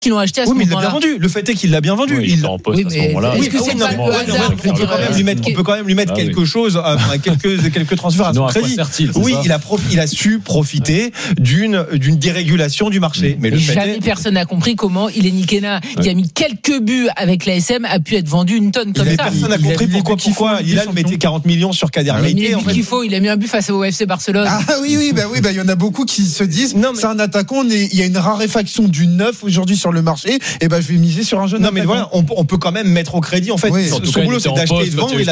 qui l'ont acheté à ce moment-là. Oui, mais il l'a bien vendu. Le fait est qu'il l'a bien vendu. Oui, il est en poste à ce moment-là. Est-ce que c'est pas le hasard? On peut quand même lui mettre quelque chose, quelques transferts à son crédit. Oui, il a su profiter d'une dérégulation du marché. Mais jamais personne n'a compris comment Ileni Kena, qui a mis quelques buts avec l'ASM, a pu être vendu une tonne comme ça. Personne n'a compris pourquoi Hilal mettait 40 millions sur Kader Meïté. Il a mis un but face au FC Barcelone. Ah oui, il y en a beaucoup qui se disent c'est un attaquant, il y a une raréfaction du neuf aujourd'hui sur le marché, et je vais miser sur un jeune attaquant. Mais voilà, on peut quand même mettre au crédit en fait. Son boulot c'est d'acheter et de vendre.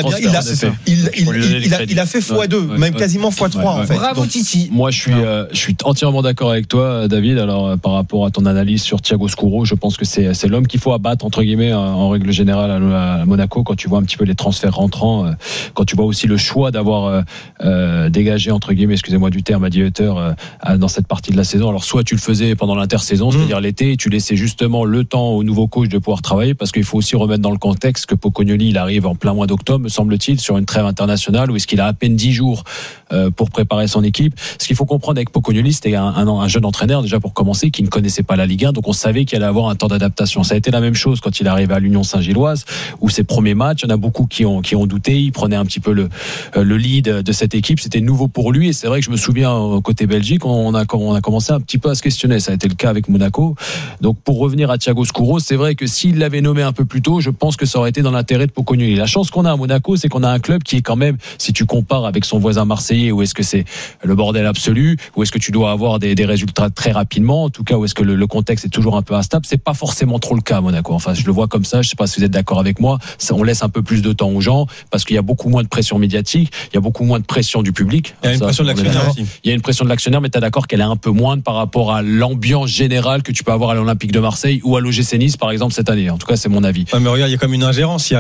Il a fait x2, même quasiment x3 en fait. Bravo Titi. Moi je suis entièrement d'accord avec toi David. Alors par rapport à ton analyse sur Thiago Scuro, je pense que c'est l'homme qu'il faut abattre entre guillemets en règle générale à Monaco. Quand tu vois un petit peu les transferts rentrants, quand tu vois aussi le choix d'avoir dégagé entre guillemets, excusez-moi du terme, Adi Hütter dans cette partie de la saison. Alors soit tu le faisais pendant l'intersaison, c'est-à-dire l'été, et tu laissais justement le temps au nouveau coach de pouvoir travailler, parce qu'il faut aussi remettre dans le contexte que Pocognoli il arrive en plein mois d'octobre, me semble-t-il, sur une trêve internationale où est-ce qu'il a à peine 10 jours pour préparer son équipe. Ce qu'il faut comprendre avec Pocognoli, c'était un jeune entraîneur déjà pour commencer qui ne connaissait pas la Ligue 1, donc on savait qu'il allait avoir un temps d'adaptation. Ça a été la même chose quand il est arrivé à l'Union Saint-Gilloise, où ses premiers matchs, il y en a beaucoup qui ont douté, il prenait un petit peu le lead de cette équipe, c'était nouveau pour lui, et c'est vrai que je me souviens côté Belgique, on a commencé un petit peu à se questionner. Ça a été le cas avec Monaco. Donc pour revenir à Thiago Scuro, c'est vrai que s'il l'avait nommé un peu plus tôt, je pense que ça aurait été dans l'intérêt de Pocognoli. La chance qu'on a à Monaco, c'est qu'on a un club qui est quand même, si tu compares avec son voisin marseillais, où est-ce que c'est le bordel absolu, où est-ce que tu dois avoir des résultats très rapidement, en tout cas où est-ce que le contexte est toujours un peu instable, c'est pas forcément trop le cas à Monaco. Enfin, je le vois comme ça, je sais pas si vous êtes d'accord avec moi, on laisse un peu plus de temps aux gens, parce qu'il y a beaucoup moins de pression médiatique, il y a beaucoup moins de pression du public. Il y a une pression de l'actionnaire aussi. Il y a une pression de l'actionnaire, mais tu es d'accord qu'elle est un peu moindre par rapport à l'ambiance générale que tu peux avoir à l'Olympique de Marseille ou à l'OGC Nice par exemple cette année. En tout cas, c'est mon avis. Ouais, mais regarde, il y a comme une ingérence.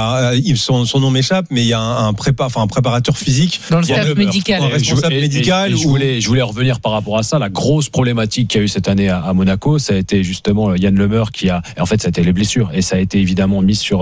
Son nom m'échappe, mais il y a un préparateur physique dans le staff médical, un responsable médical. Je voulais revenir par rapport à ça. La grosse problématique qu'il y a eu cette année à Monaco, ça a été justement Yann Lemeur qui a. En fait, ça a été les blessures et ça a été évidemment mis sur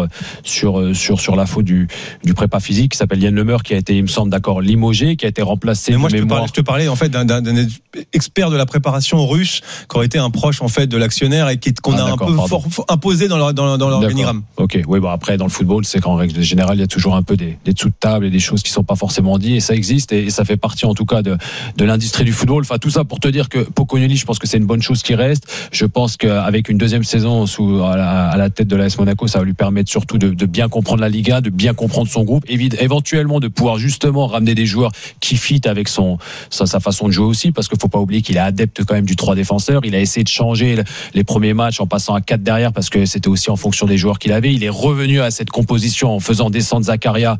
la faute du prépa physique qui s'appelle Yann Lemeur, qui a été, il me semble, d'accord, limogé, qui a été remplacé. Mais moi, je te parlais en fait d'un expert de la préparation russe qui aurait été un proche en fait de l'actionnaire et qu'on a un peu imposé dans l'organigramme. Ok, oui, après dans le football, c'est qu'en règle générale, il y a toujours un peu des dessous de table et des choses qui sont pas forcément dites, et ça existe et ça fait partie en tout cas de l'industrie du football. Enfin, tout ça pour te dire que Pocognoli, je pense que c'est une bonne chose qui reste. Je pense qu'avec une deuxième saison à la tête de l'AS Monaco, ça va lui permettre surtout de bien comprendre la Liga, de bien comprendre son groupe, éventuellement de pouvoir justement ramener des joueurs qui fit avec sa façon de jouer aussi, parce qu'il faut pas oublier qu'il est adepte quand même du 3 défenseurs. Il a essayé de changer les premiers matchs en passant à 4 derrière, parce que c'était aussi en fonction des joueurs qu'il avait. Il est revenu à cette composition en faisant descendre Zakaria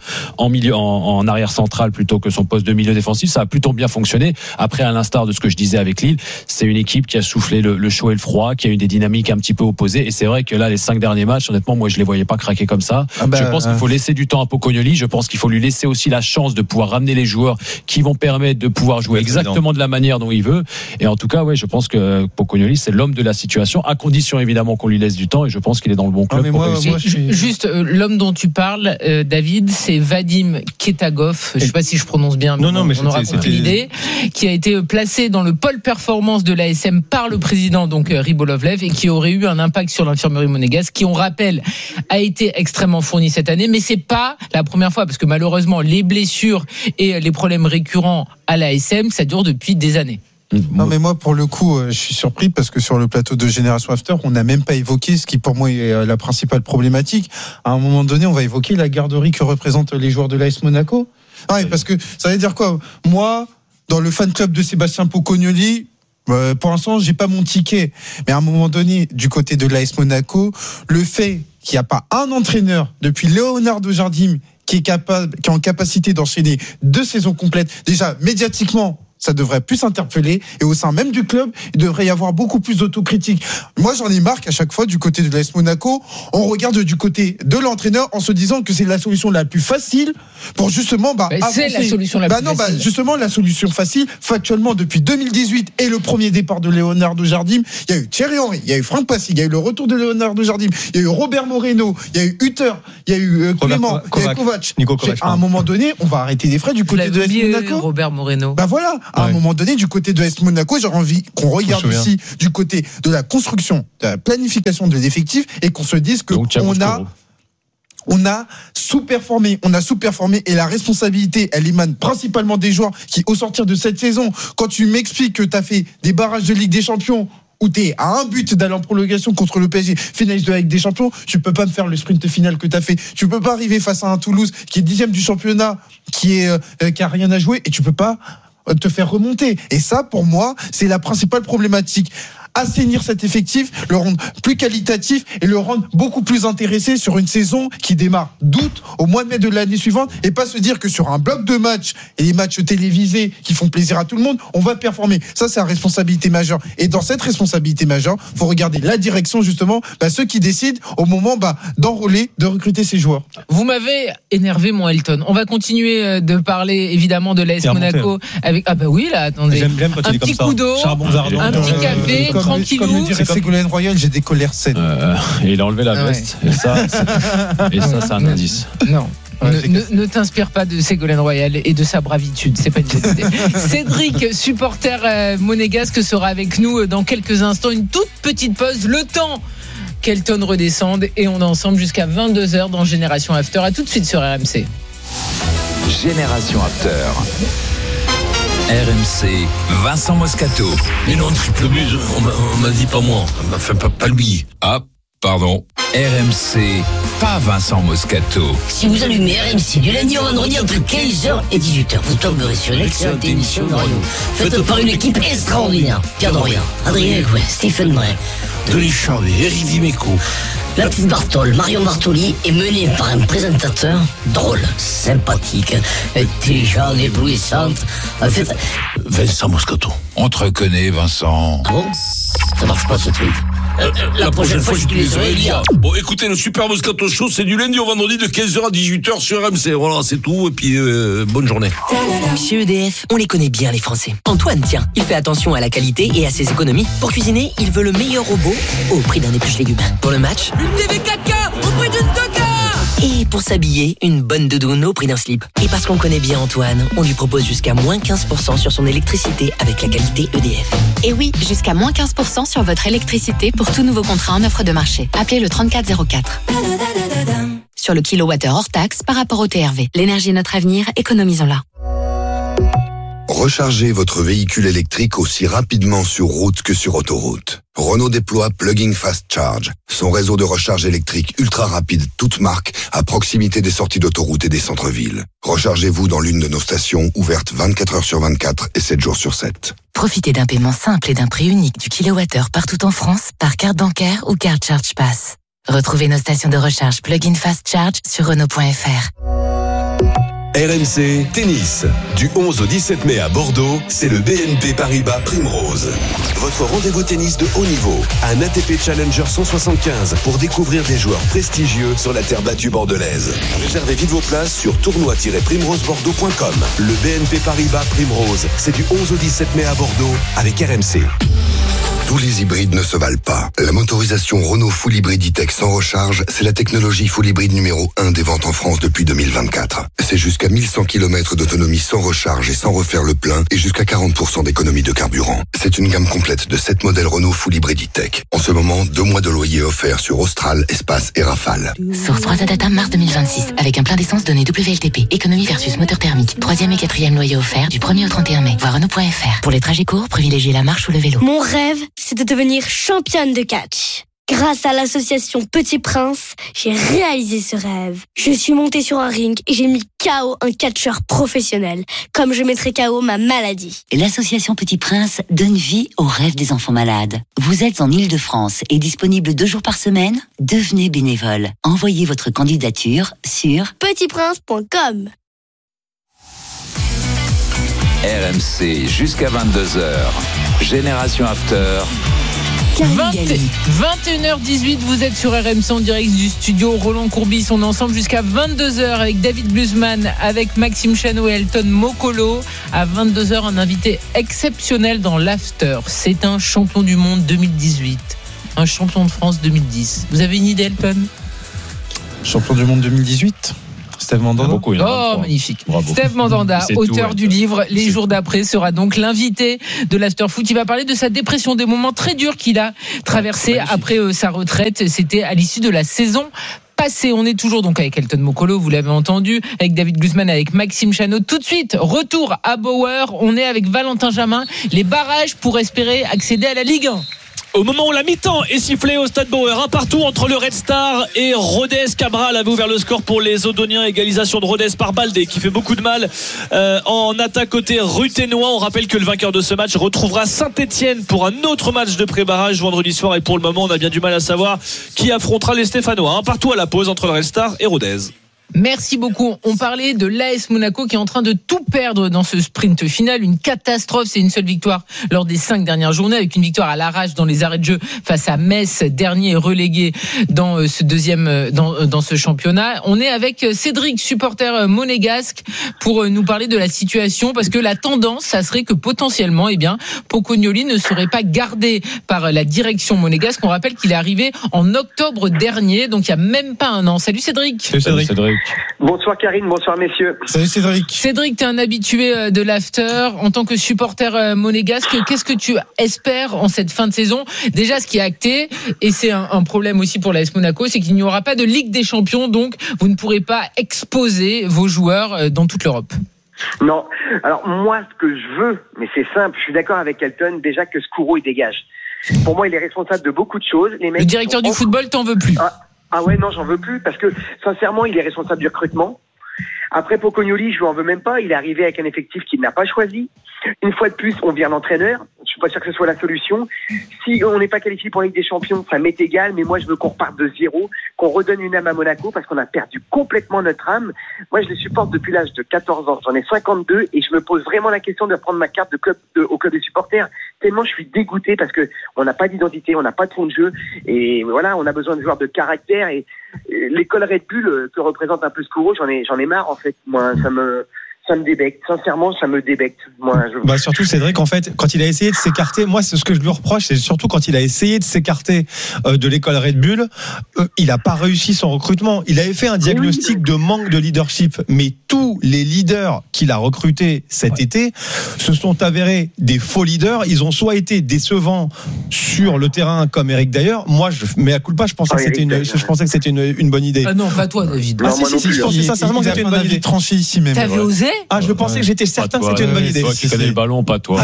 en arrière central plutôt que son poste de milieu défensif. Ça a plutôt bien fonctionné. Après, à l'instar de ce que je disais avec Lille, c'est une équipe qui a soufflé le chaud et le froid, qui a eu des dynamiques un petit peu opposées, et c'est vrai que là, les 5 derniers matchs, honnêtement, moi je les voyais pas craquer comme ça. Je pense qu'il faut laisser du temps à Pocognoli. Je pense qu'il faut lui laisser aussi la chance de pouvoir ramener les joueurs qui vont permettre de pouvoir jouer exactement de la manière dont il veut. Et en tout cas, je pense que Pocognoli, c'est l'homme de la situation, à condition évidemment qu'on lui laisse du temps, et je pense qu'il est dans le bon club. Juste, l'homme dont tu parles, David, c'est Vadim Ketagov. Je ne sais pas si je prononce bien, mais on aura compris l'idée, qui a été placé dans le pôle performance de l'ASM par le président, donc Ribolovlev, et qui aurait eu un impact sur l'infirmerie monégasque, qui, on rappelle, a été extrêmement fourni cette année, mais c'est pas la première fois, parce que malheureusement, les blessures et les problèmes récurrents à l'ASM, ça dure depuis des années. Non, mais moi pour le coup je suis surpris, parce que sur le plateau de Génération After on n'a même pas évoqué ce qui pour moi est la principale problématique. À un moment donné, on va évoquer la garderie que représentent les joueurs de l'AS Monaco. Parce que ça veut dire quoi? Moi, dans le fan club de Sébastien Pocognoli, pour l'instant j'ai pas mon ticket, mais à un moment donné, du côté de l'AS Monaco, le fait qu'il n'y a pas un entraîneur depuis Leonardo Jardim qui est en capacité d'enchaîner 2 saisons complètes, déjà médiatiquement ça devrait plus s'interpeller, et au sein même du club il devrait y avoir beaucoup plus d'autocritique. Moi j'en ai marre qu'à chaque fois du côté de l'AS Monaco on regarde du côté de l'entraîneur en se disant que c'est la solution la plus facile pour justement c'est la solution la plus facile. Justement la solution facile, factuellement depuis 2018 et le premier départ de Leonardo Jardim, il y a eu Thierry Henry, il y a eu Franck Passy, il y a eu le retour de Leonardo Jardim, il y a eu Robert Moreno, il y a eu Hütter, il y a eu Clément, il y a eu Nico Kovac. À un moment donné on va arrêter les frais du côté de l'AS Monaco. Robert Moreno. Voilà. à un moment donné, du côté de AS Monaco, j'aurais envie qu'on regarde aussi du côté de la construction, de la planification de l'effectif et qu'on se dise que on a sous-performé et la responsabilité, elle émane principalement des joueurs qui, au sortir de cette saison, quand tu m'expliques que tu as fait des barrages de Ligue des Champions où tu es à un but d'aller en prolongation contre le PSG, finaliste de la Ligue des Champions, tu peux pas me faire le sprint final que tu as fait. Tu peux pas arriver face à un Toulouse qui est 10e du championnat, qui a rien à jouer, et tu peux pas te faire remonter. Et ça, pour moi, c'est la principale problématique. Assainir cet effectif, le rendre plus qualitatif et le rendre beaucoup plus intéressé sur une saison qui démarre d'août au mois de mai de l'année suivante, et pas se dire que sur un bloc de matchs et les matchs télévisés qui font plaisir à tout le monde, on va performer. Ça, c'est la responsabilité majeure. Et dans cette responsabilité majeure, faut regarder la direction, justement, ceux qui décident au moment d'enrôler, de recruter ces joueurs. Vous m'avez énervé, mon Elton. On va continuer de parler évidemment de l'AS Monaco avec oui, là, attendez, j'aime bien un petit coup d'eau, un petit café. Comme le dirait Ségolène Royal, j'ai des colères saines. Et il a enlevé la veste. Ouais. Et ça, c'est un indice. Non. Ne t'inspire pas de Ségolène Royal et de sa bravitude, c'est pas une bonne idée. Cédric, supporter monégasque, sera avec nous dans quelques instants. Une toute petite pause, le temps qu'Elton redescende, et on est ensemble jusqu'à 22h dans Génération After. À tout de suite sur RMC. Génération After. RMC, Vincent Moscato. Mais non, triple but, on m'a dit pas moi. Enfin, pas lui. Ah, pardon. RMC, pas Vincent Moscato. Si vous allumez RMC du lundi au vendredi entre 15h et 18h, vous tomberez sur une excellente émission de radio, faite par une équipe extraordinaire. Pierre Dorian, Adrien Gouet, Stephen Brun, Denis Charvet, Eric Dimeco, la petite Bartol, Marion Bartoli, est menée par un présentateur drôle, sympathique, intelligent, éblouissante. En fait, Vincent Moscato. On te reconnaît, Vincent. Ah bon? Ça marche pas, ce truc. La prochaine fois, j'utiliserai Elia. Bon, écoutez, le Super Moscato Show, c'est du lundi au vendredi de 15h à 18h sur RMC. Voilà, c'est tout. Et puis, bonne journée. Chez EDF, on les connaît bien, les Français. Antoine, tiens, il fait attention à la qualité et à ses économies. Pour cuisiner, il veut le meilleur robot au prix d'un épluche légumes. Pour le match, une TV 4K au prix d'une 2K. Et pour s'habiller, une bonne doudoune au prix d'un slip. Et parce qu'on connaît bien Antoine, on lui propose jusqu'à moins 15% sur son électricité avec la qualité EDF. Et oui, jusqu'à moins 15% sur votre électricité pour tout nouveau contrat en offre de marché. Appelez le 3404. Sur le kilowattheure hors taxe par rapport au TRV. L'énergie est notre avenir, économisons-la. Rechargez votre véhicule électrique aussi rapidement sur route que sur autoroute. Renault déploie Plug-in Fast Charge, son réseau de recharge électrique ultra rapide, toute marque, à proximité des sorties d'autoroute et des centres-villes. Rechargez-vous dans l'une de nos stations ouvertes 24 heures sur 24 et 7 jours sur 7. Profitez d'un paiement simple et d'un prix unique du kilowattheure partout en France par carte bancaire ou carte Charge Pass. Retrouvez nos stations de recharge Plug-in Fast Charge sur Renault.fr. RMC Tennis. Du 11 au 17 mai à Bordeaux, c'est le BNP Paribas Primrose. Votre rendez-vous tennis de haut niveau. Un ATP Challenger 175 pour découvrir des joueurs prestigieux sur la terre battue bordelaise. Réservez vite vos places sur tournoi-primrosebordeaux.com. Le BNP Paribas Primrose, c'est du 11 au 17 mai à Bordeaux avec RMC. Tous les hybrides ne se valent pas. La motorisation Renault Full Hybrid E-Tech sans recharge, c'est la technologie Full Hybrid numéro 1 des ventes en France depuis 2024. C'est jusqu'à 1100 km d'autonomie sans recharge et sans refaire le plein et jusqu'à 40% d'économie de carburant. C'est une gamme complète de 7 modèles Renault Full Hybrid E-Tech. En ce moment, 2 mois de loyer offerts sur Austral, Espace et Rafale. Source 3 Data mars 2026 avec un plein d'essence donné WLTP. Économie versus moteur thermique. 3e et 4e loyer offert du 1er au 31 mai. Voir Renault.fr. Pour les trajets courts, privilégiez la marche ou le vélo. Mon rêve, c'est de devenir championne de catch. Grâce à l'association Petit Prince, j'ai réalisé ce rêve. Je suis montée sur un ring et j'ai mis KO un catcheur professionnel, comme je mettrai KO ma maladie. L'association Petit Prince donne vie aux rêves des enfants malades. Vous êtes en Île-de-France et disponible 2 jours par semaine? Devenez bénévole. Envoyez votre candidature sur petitprince.com. RMC jusqu'à 22h. Génération After. 21h18, vous êtes sur RMC en direct du studio Roland Courbis. On est ensemble jusqu'à 22h avec David Glusman, avec Maxime Chano et Elton Mokolo. À 22h, un invité exceptionnel dans l'After. C'est un champion du monde 2018, un champion de France 2010. Vous avez une idée, Elton? Champion du monde 2018? Steve Mandanda. Magnifique. Bravo. Steve Mandanda, auteur du livre Les jours d'après, sera donc l'invité de l'Afterfoot. Il va parler de sa dépression, des moments très durs qu'il a traversés après sa retraite. C'était à l'issue de la saison passé. On est toujours donc avec Elton Mokolo, vous l'avez entendu, avec David Guzman, avec Maxime Chanot. Tout de suite, retour à Bauer. On est avec Valentin Jamin. Les barrages pour espérer accéder à la Ligue 1. Au moment où la mi-temps est sifflée au Stade Bauer, un partout entre le Red Star et Rodez. Cabral avait ouvert le score pour les Odoniens. Égalisation de Rodez par Baldé qui fait beaucoup de mal en attaque côté Ruténois. On rappelle que le vainqueur de ce match retrouvera Saint-Etienne pour un autre match de pré-barrage vendredi soir. Et pour le moment, on a bien du mal à savoir qui affrontera les Stéphanois. Un partout à la pause entre le Red Star et Rodez. Merci beaucoup. On parlait de l'AS Monaco qui est en train de tout perdre dans ce sprint final. Une catastrophe. C'est une seule victoire lors des 5 dernières journées, avec une victoire à l'arrache dans les arrêts de jeu face à Metz, dernier relégué dans ce deuxième dans ce championnat. On est avec Cédric, supporter monégasque, pour nous parler de la situation, parce que la tendance, ça serait que potentiellement, Pocognoli ne serait pas gardé par la direction monégasque. On rappelle qu'il est arrivé en octobre dernier, donc il y a même pas un an. Salut Cédric. Salut Cédric. Bonsoir Karine, bonsoir messieurs. Salut Cédric. Cédric, tu es un habitué de l'after. En tant que supporter monégasque, qu'est-ce que tu espères en cette fin de saison ? Déjà, ce qui est acté, et c'est un problème aussi pour l'AS Monaco, c'est qu'il n'y aura pas de Ligue des Champions, donc vous ne pourrez pas exposer vos joueurs dans toute l'Europe. Non, alors moi ce que je veux, mais c'est simple, je suis d'accord avec Elton, déjà que Skouro il dégage. Pour moi il est responsable de beaucoup de choses. Les mecs, le directeur du football t'en veut plus. Ah ouais, non, j'en veux plus, parce que sincèrement il est responsable du recrutement. Après Pocognoli, je lui en veux même pas, il est arrivé avec un effectif qu'il n'a pas choisi. Une fois de plus, on vire l'entraîneur. Je suis pas sûr que ce soit la solution. Si on n'est pas qualifié pour la Ligue des Champions, ça m'est égal, mais moi je veux qu'on reparte de zéro, qu'on redonne une âme à Monaco, parce qu'on a perdu complètement notre âme. Moi je les supporte depuis l'âge de 14 ans, j'en ai 52, et je me pose vraiment la question de prendre ma carte au club des supporters, tellement je suis dégoûté, parce que on n'a pas d'identité, on n'a pas de fond de jeu, et voilà, on a besoin de joueurs de caractère, et l'école Red Bull que représente un peu Skouro, j'en ai marre en fait. Moi ça me débecte, sincèrement ça me débecte. Surtout Cédric, en fait, quand il a essayé de s'écarter, moi c'est ce que je lui reproche, c'est surtout quand il a essayé de s'écarter de l'école Red Bull, il n'a pas réussi son recrutement. Il avait fait un diagnostic de manque de leadership, mais tous les leaders qu'il a recrutés cet été se sont avérés des faux leaders. Ils ont soit été décevants sur le terrain comme Eric Dayer. Moi, je pensais que c'était une bonne idée. Ah non, pas toi David. Je pensais sincèrement que c'était une bonne idée. Tranché ici même. T'avais osé ? Je pensais que j'étais certain que c'était une bonne idée. Toi qui connais le ballon, pas toi.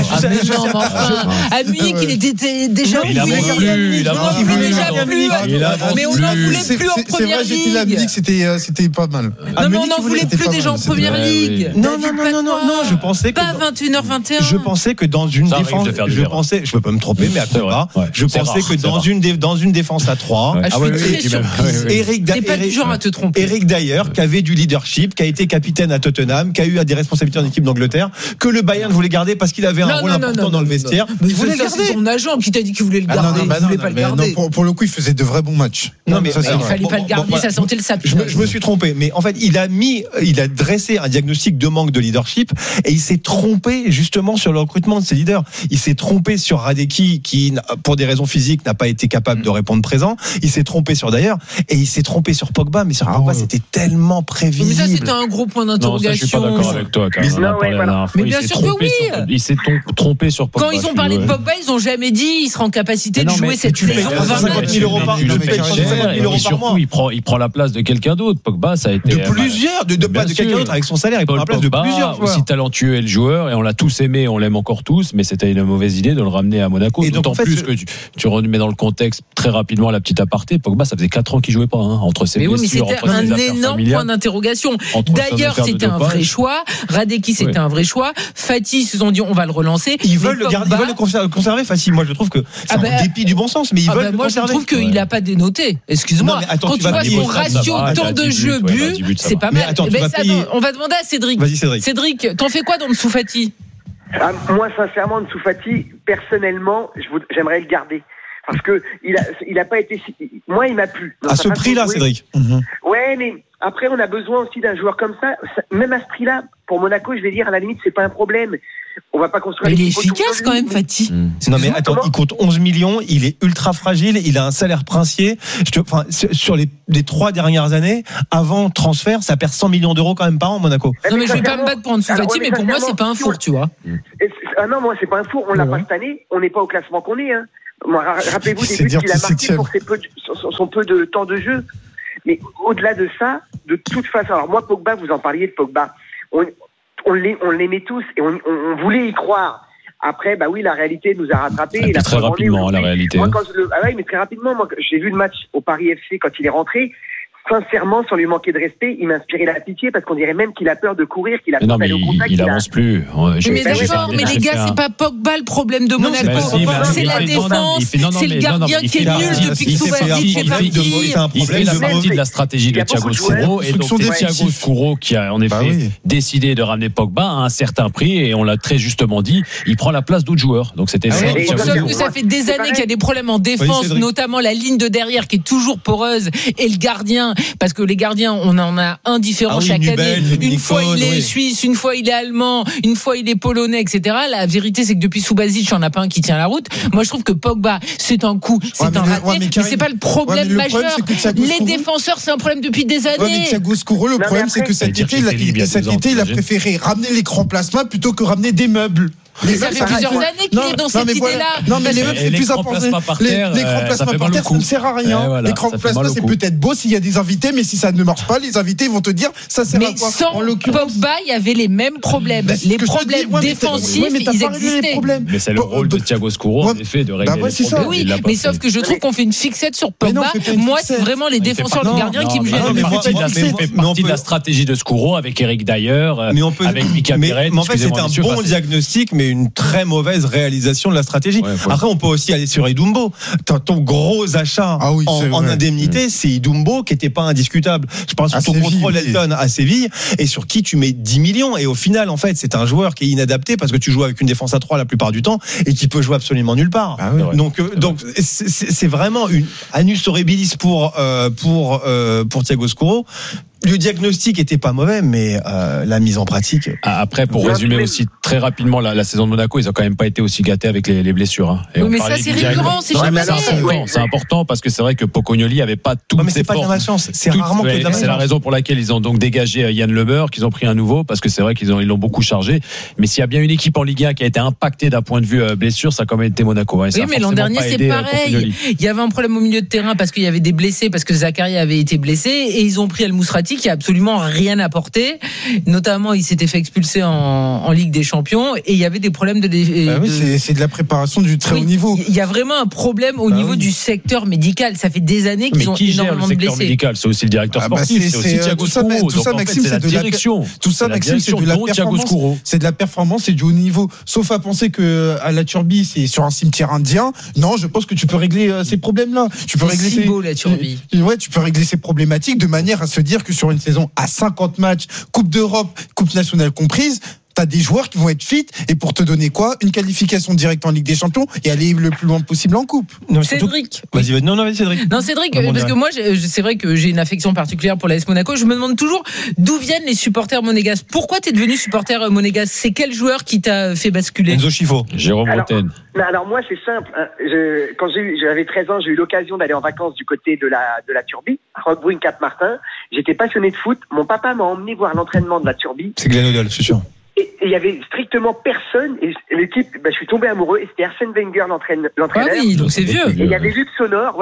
À Munich, il était déjà. Il a plus. Mais on n'en voulait plus en première ligue. C'est vrai, j'étais là à Munich, c'était pas mal. Non, mais on n'en voulait plus déjà en première ligue. Non, je pensais que. Pas 21-21. Je pensais que dans une défense. Je peux pas me tromper, mais après pas. Je pensais que dans une défense à 3. Eric Dayer. T'es pas du genre à te tromper. Eric Dayer, qui avait du leadership, qui a été capitaine à Tottenham, qui a eu des responsabilités en équipe d'Angleterre, que le Bayern voulait garder parce qu'il avait un rôle important dans le vestiaire. Mais il voulait le garder. C'est ton agent qui t'a dit qu'il voulait le garder. Il voulait pas le garder. Pour le coup, il faisait de vrais bons matchs. Non, mais il fallait pas le garder, ça sentait le sapin. Je me suis trompé, mais en fait, il a dressé un diagnostic de manque de leadership et il s'est trompé justement sur le recrutement de ses leaders. Il s'est trompé sur Radecki qui, pour des raisons physiques, n'a pas été capable de répondre présent. Il s'est trompé sur Dayer et il s'est trompé sur Pogba, mais sur Pogba, c'était tellement prévisible. Mais ça, c'était un gros point d'interrogation. Je suis pas d'accord avec toi, mais bien sûr que oui. Il s'est trompé sur Pogba. Quand ils ont parlé de Pogba, ils ont jamais dit il sera en capacité de jouer cette saison 50 000 € par mois. Surtout, il prend la place de quelqu'un d'autre. Pogba, ça a été de plusieurs, de quelqu'un d'autre avec son salaire. Il prend la place de plusieurs joueurs. Aussi talentueux est le joueur et on l'a tous aimé, on l'aime encore tous, mais c'était une mauvaise idée de le ramener à Monaco. D'autant plus que tu remets dans le contexte très rapidement la petite aparté. Pogba, ça faisait 4 ans qu'il jouait pas entre ses blessures. Mais c'était un énorme point d'interrogation. D'ailleurs, c'était un vrai choix. Radecki, c'était un vrai choix. Fati, ils se sont dit on va le relancer. Ils veulent le garder, ils veulent le conserver. Fati, moi je trouve que c'est en dépit du bon sens, mais ils veulent le conserver. Moi je trouve qu'il n'a pas dénoté. Excuse-moi. Quand tu vois son ratio temps de jeu but, c'est pas mal. On va demander à Cédric. Vas-y Cédric. Cédric, t'en fais quoi dans Ansu Fati ? Moi sincèrement, Ansu Fati, personnellement, j'aimerais le garder. Parce que il a pas été. Moi, il m'a plu. À ce prix-là, Cédric. Ouais, mais après, on a besoin aussi d'un joueur comme ça. Même à ce prix-là, pour Monaco, je vais dire, à la limite, c'est pas un problème. On va pas construire. Mais il est efficace quand même, Fatih. Non mais attends, il compte 11 millions, il est ultra fragile, il a un salaire princier. Sur les 3 dernières années, avant transfert, ça perd 100 millions d'euros quand même par an, Monaco. Non mais je vais pas me battre pour en dessous Fatih, mais pour moi c'est pas un four, tu vois. Non, moi c'est pas un four. On l'a pas cette année. On n'est pas au classement qu'on est. Hein. Rappelez-vous des buts qu'il a marqués pour son peu de temps de jeu. Mais au-delà de ça, de toute façon, alors moi Pogba, vous en parliez de Pogba. On l'aimait tous et on voulait y croire. Après, bah oui, la réalité nous a rattrapés. Très rapidement, la réalité. Moi, mais très rapidement. Moi, j'ai vu le match au Paris FC quand il est rentré. Sincèrement, sans lui manquer de respect, il m'inspirait la pitié parce qu'on dirait même qu'il a peur de courir, qu'il a peur d'aller au contact. Il avance plus. Mais les gars, c'est pas Pogba le problème de Monaco. C'est la défense, c'est le gardien qui est nul depuis que Subasic est parti. C'est un problème de la stratégie de Thiago Scuro. Et donc, c'est Thiago Scuro qui a en effet décidé de ramener Pogba à un certain prix et on l'a très justement dit, il prend la place d'autres joueurs. Donc c'était ça. Sauf que ça fait des années qu'il y a des problèmes en défense, notamment la ligne de derrière qui est toujours poreuse et le gardien. Parce que les gardiens, on en a un différent chaque année. Une fois il est suisse, une fois il est allemand, une fois il est polonais, etc. La vérité, c'est que depuis Subasic, il n'y en a pas un qui tient la route. Moi, je trouve que Pogba, c'est un coup, c'est un raté, mais c'est pas le problème majeur. Les défenseurs, c'est un problème depuis des années. Mais Thiago Scuro, le problème, c'est que cet été, il a préféré ramener l'écran plasma plutôt que ramener des meubles. Ça fait plusieurs années qu'il est dans cette idée-là. Non, mais les meubles, c'est plus important. L'écran plasma par terre, ça ne sert à rien. L'écran plasma, c'est peut-être beau s'il y a des invités, mais si ça ne marche pas, les invités vont te dire ça sert à quoi. Mais sans Pogba, il y avait les mêmes problèmes. Les problèmes défensifs, ils existaient. Mais c'est le rôle de Thiago Scuro, en effet, de régler les problèmes. Oui, mais sauf que je trouve qu'on fait une fixette sur Pogba. Moi, c'est vraiment les défenseurs, le gardien qui me gêne. Il fait partie de la stratégie de Scuro avec Eric Dyer, avec Mika Pérez. Mais en fait, c'est un bon diagnostic, mais une très mauvaise réalisation de la stratégie. Après, on peut aussi aller sur Idumbo. Ton gros achat en indemnité, c'est Idumbo qui n'était pas indiscutable. Je pense sur ton contrôle Elton à Séville et sur qui tu mets 10 millions. Et au final, en fait, c'est un joueur qui est inadapté parce que tu joues avec une défense à 3 la plupart du temps et qui peut jouer absolument nulle part. Donc, c'est vraiment une annus horribilis pour Thiago Scuro. Le diagnostic était pas mauvais, mais la mise en pratique. Après, pour résumer aussi très rapidement la saison de Monaco, ils ont quand même pas été aussi gâtés avec les blessures. Hein. Et mais ça, c'est récurrent, c'est jamais. C'est important parce que c'est vrai que Pocognoli avait pas toutes ses forces. C'est pas de la chance, c'est rarement que de la malchance. C'est la raison pour laquelle ils ont donc dégagé Yann Leboeuf, qu'ils ont pris un nouveau, parce que c'est vrai qu'ils l'ont beaucoup chargé. Mais s'il y a bien une équipe en Ligue 1 qui a été impactée d'un point de vue blessure, ça a quand même été Monaco. Oui, mais l'an dernier, c'est pareil. Il y avait un problème au milieu de terrain parce qu'il y avait des blessés, parce que Zakaria avait été blessé, et ils ont pris El Mousrati qui a absolument rien apporté. Notamment, il s'était fait expulser en Ligue des Champions, et il y avait des problèmes c'est de la préparation du très haut niveau. Il y a vraiment un problème au niveau du secteur médical. Ça fait des années qu'ils ont énormément de blessés. Le secteur médical, c'est aussi le directeur sportif, c'est aussi Thiago Scuro. Tout ça, Maxime, c'est de la direction. Tout ça, Maxime, c'est de la performance. C'est de la performance, c'est du haut niveau. Sauf à penser que à la Turbie, c'est sur un cimetière indien. Non, je pense que tu peux régler ces problèmes-là. Tu peux régler beau, la Turbie. Ouais, tu peux régler ces problématiques de manière à se dire que sur une saison à 50 matchs, Coupe d'Europe, Coupe nationale comprise, t'as des joueurs qui vont être fit et pour te donner quoi, une qualification directe en Ligue des Champions et aller le plus loin possible en coupe. Cédric. Vas-y, vas-y Cédric. Non, Cédric, parce que moi, c'est vrai que j'ai une affection particulière pour l'AS Monaco. Je me demande toujours d'où viennent les supporters monégasques. Pourquoi t'es devenu supporter monégasque? C'est quel joueur qui t'a fait basculer? Enzo Schifo. Jérôme Roten. Alors moi, c'est simple. Quand j'avais 13 ans, j'ai eu l'occasion d'aller en vacances du côté de la Turbie, Roquebrune, Cap-Martin. J'étais passionné de foot. Mon papa m'a emmené voir l'entraînement de la Turbie. C'est Glenn Hoddle, c'est sûr. Et il y avait strictement personne, et l'équipe, je suis tombé amoureux, et c'était Arsène Wenger, l'entraîneur. Ah oui, donc c'est vieux. Et il y avait Luc Sonore,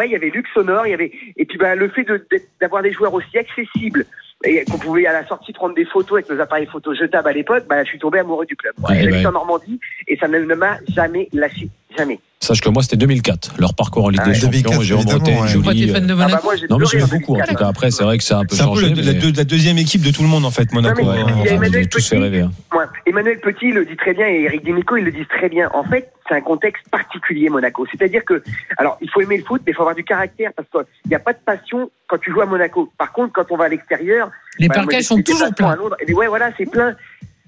et puis le fait d'avoir des joueurs aussi accessibles, et qu'on pouvait à la sortie prendre des photos avec nos appareils photos jetables à l'époque, je suis tombé amoureux du club. J'habite en Normandie, et ça ne m'a jamais lâché. Jamais. Sache que moi, c'était 2004. Leur parcours en Ligue des Champions, Jérôme Roten, Julie. Fan de Monaco. Non, mais j'aimais beaucoup, en tout cas. Après, c'est vrai que ça a un peu changé. C'est un peu la deuxième équipe de tout le monde, en fait, Monaco. Emmanuel tous fait rêver. Emmanuel Petit le dit très bien, et Eric Dimeco, ils le disent très bien. En fait, c'est un contexte particulier, Monaco. C'est-à-dire que, alors, il faut aimer le foot, mais il faut avoir du caractère, parce qu'il n'y a pas de passion quand tu joues à Monaco. Par contre, quand on va à l'extérieur, les parquets sont toujours pleins. Ouais, voilà, c'est plein.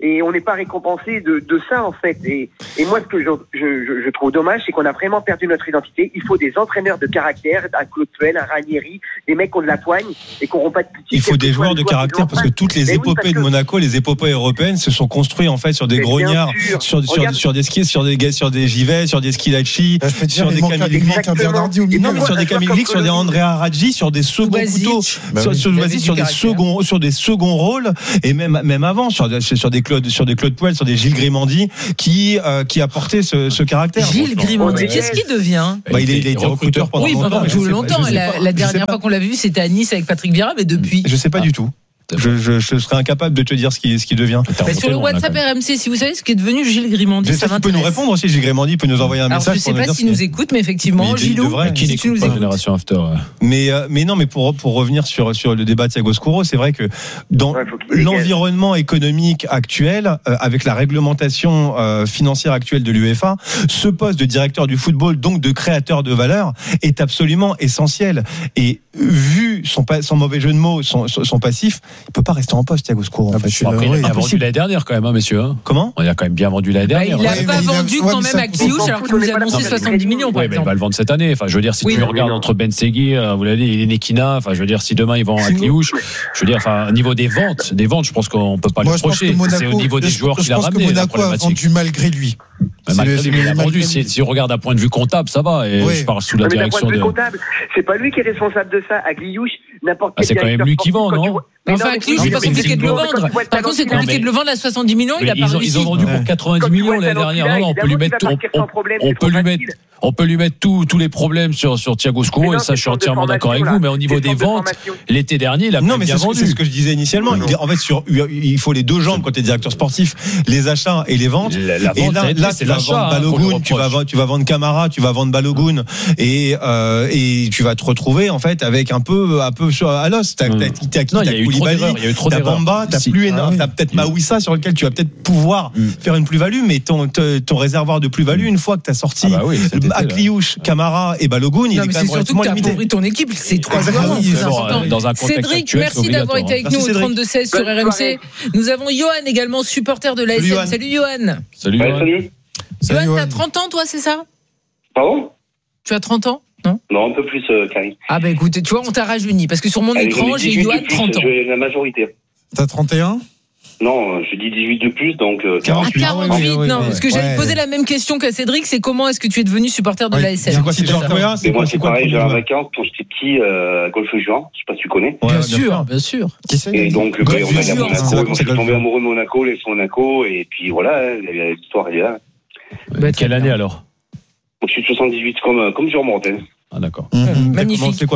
Et on n'est pas récompensé de ça, en fait. Et moi, ce que je trouve dommage, c'est qu'on a vraiment perdu notre identité. Il faut des entraîneurs de caractère, un Claude Puel, un Ranieri, des mecs qui ont de la poigne et qui n'auront pas de pitié. Il faut des joueurs de caractère parce que toutes les épopées de Monaco, les épopées européennes se sont construites en fait sur des grognards, sur des skis, sur des Givet, sur des Skilacci, sur des Camille Glick, sur des Camille Glick, sur des Andrea Raggi, sur des seconds couteaux, sur des seconds rôles et même avant sur des Claude Puel, sur des Gilles Grimandi qui apportaient ce caractère. Gilles Grimandi, qu'est-ce qu'il devient? Il a été recruteur pendant longtemps. La dernière fois qu'on l'a vu, c'était à Nice avec Patrick Vieira, mais depuis. Je sais pas du tout. Je serais incapable de te dire ce qui devient. Sur le WhatsApp RMC, si vous savez ce qui est devenu Gilles Grimandi, ça peut nous répondre aussi. Gilles Grimandi peut nous envoyer un message. Je sais pas s'il nous écoute, mais effectivement, Gilou, qui nous écoute Génération After. Mais pour revenir sur le débat de Thiago Scuro, c'est vrai que dans l'environnement économique actuel, avec la réglementation financière actuelle de l'UEFA, ce poste de directeur du football, donc de créateur de valeur, est absolument essentiel. Et vu son mauvais jeu de mots, son passif, il peut pas rester en poste, Thiago Scuro. Après, il a vendu l'année dernière quand même, messieurs. Comment? Il a quand même bien vendu l'année dernière. Il n'a pas vendu quand même à Kliouch alors qu'il nous a annoncé 70 millions. Oui, mais il va le vendre cette année. Enfin, je veux dire, si tu regardes entre Ben Segui, vous l'avez dit, et Nekina, enfin, je veux dire, si demain ils vont à Kliouch, je veux dire, enfin, au niveau des ventes, je pense qu'on peut pas le reprocher. C'est au niveau des joueurs qu'il a ramené. Monaco a vendu malgré lui. Malgré lui, il a vendu. Si on regarde d'un point de vue comptable, ça va. Et je parle sous la direction de. C'est pas lui qui est responsable de ça. À Kliouch, n'importe quel. C'est quand même lui qui vend, non? Enfin, Kliouch, c'est pas compliqué de le vendre. Par contre, c'est compliqué de le vendre à 70 millions. Il a pas réussi. Ils ont vendu pour 90 millions l'année dernière. Non, on peut lui mettre tous les problèmes sur Thiago Scuro, et ça, je suis entièrement d'accord avec vous. Mais au niveau des ventes, l'été dernier, il a bien vendu. C'est ce que je disais initialement. En fait, il faut les deux jambes quand tu es directeur sportif, les achats et les ventes. Et là, tu vas vendre Balogun, tu vas vendre Camara, tu vas vendre Balogun, et tu vas te retrouver en fait avec un peu à l'os. T'as Koulibaly, t'as Bamba, t'as plus énorme, t'as peut-être Maouissa sur lequel tu vas peut-être pouvoir faire une plus-value, mais ton réservoir de plus-value, une fois que t'as sorti Akliouche, Camara et Balogun, il est quand même relativement limité. C'est surtout que t'as appauvri ton équipe, c'est 3 joueurs. Cédric, merci d'avoir été avec nous au 32-16 sur RMC. Nous avons Johan également, supporter de l'ASM. Salut Johan. Salut. Johan, t'as 30 ans toi, c'est ça? Pardon? Tu as 30 ans? Non, un peu plus, Karim. Ah bah écoute, tu vois, on t'a rajeuni, parce que sur mon écran, j'ai Johan 30 ans. J'ai la majorité. T'as 31? Non, je dis 18 de plus, donc 48. 48, non, parce que j'allais poser la même question qu'à Cédric, c'est comment est-ce que tu es devenu supporter de l'ASM? C'est quoi, c'est genre quoi? Mais moi, c'est pareil, j'ai un vacances quand j'étais petit, Golfe-Juan, je sais pas si tu connais. Bien sûr. Et donc, on allait à Monaco, on s'est tombé amoureux de Monaco, les Monaco, et puis voilà, l'histoire est là. Quelle année alors? Je suis de 78 comme Jérôme Mortel. Ah d'accord. Magnifique. C'est quoi,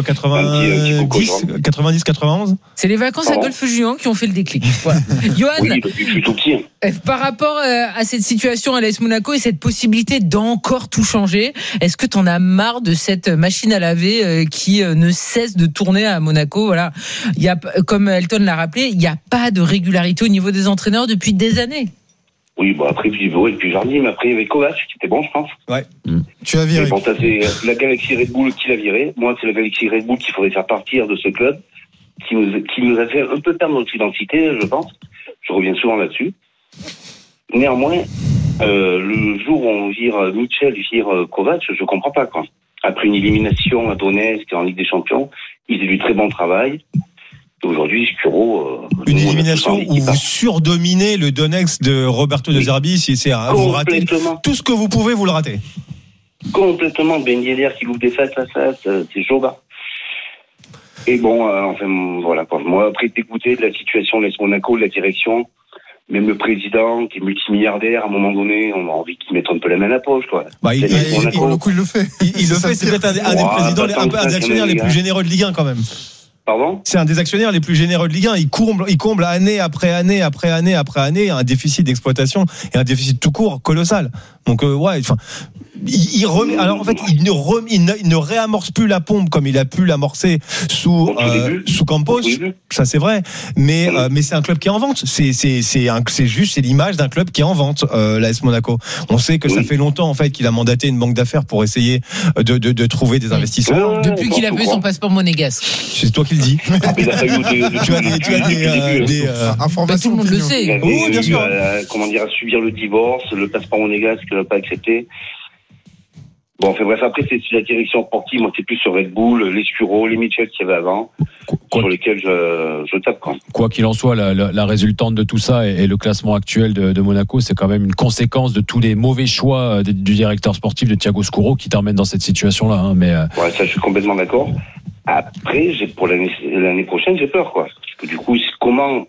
90, 91? C'est les vacances à Golfe-Juan qui ont fait le déclic. Voilà. Johan, oui, depuis que je suis tout petit. Par rapport à cette situation à l'AS Monaco et cette possibilité d'encore tout changer, est-ce que tu en as marre de cette machine à laver qui ne cesse de tourner à Monaco? Voilà. Il y a, comme Elton l'a rappelé, il n'y a pas de régularité au niveau des entraîneurs depuis des années. Oui, bon, après, puis Jardim, mais après, il y avait Kovac, qui était bon, je pense. Ouais. Tu as viré. Bon, ça, c'est la Galaxy Red Bull qui l'a viré. Moi, c'est la Galaxy Red Bull qu'il faudrait faire partir de ce club, qui nous a fait un peu perdre notre identité, je pense. Je reviens souvent là-dessus. Néanmoins, le jour où on vire Mitchell, Kovac, je comprends pas, quoi. Après une élimination à Donetsk en Ligue des Champions, ils faisaient du très bon travail. Aujourd'hui, Scuro... une élimination où vous surdominez le Donetsk de Roberto De Zerbi, si c'est à vous rater. Tout ce que vous pouvez, vous le ratez. Complètement. Ben Yedder qui loupe des faces à face, c'est Joba. Et bon, enfin, voilà. Moi, après, dégoûté de la situation de l'AS Monaco, de la direction, même le président qui est multimilliardaire, à un moment donné, on a envie qu'il mette un peu la main à la poche, quoi. Pour le coup, il le fait. Il le fait, c'est peut-être un des présidents, un des actionnaires les plus généreux de Ligue 1, quand même. Pardon ? C'est un des actionnaires les plus généreux de Ligue 1. Il comble année après année après année après année un déficit d'exploitation et un déficit tout court colossal. Donc Alors en fait, il ne réamorce plus la pompe comme il a pu l'amorcer sous Campos. Ça c'est vrai, mais c'est un club qui est en vente. C'est l'image d'un club qui est en vente. L'AS Monaco. On sait que ça fait longtemps en fait qu'il a mandaté une banque d'affaires pour essayer de trouver des investisseurs. Depuis qu'il a eu son passeport monégasque. C'est toi qui le dis. Tu as des informations. Tout le monde le sait. Oui, bien sûr. Comment dire, à subir le divorce, le passeport monégasque qu'il n'a pas accepté. Bon, enfin bref, après c'est la direction sportive, moi c'est plus sur Red Bull, les Scuro, les Mitchell qu'il y avait avant, sur lesquels je tape quand même. Quoi qu'il en soit, la résultante de tout ça et le classement actuel de Monaco, c'est quand même une conséquence de tous les mauvais choix du directeur sportif de Thiago Scuro qui t'emmène dans cette situation-là. Hein, mais ouais, ça je suis complètement d'accord. Après, pour l'année prochaine, j'ai peur, quoi. Parce que du coup, comment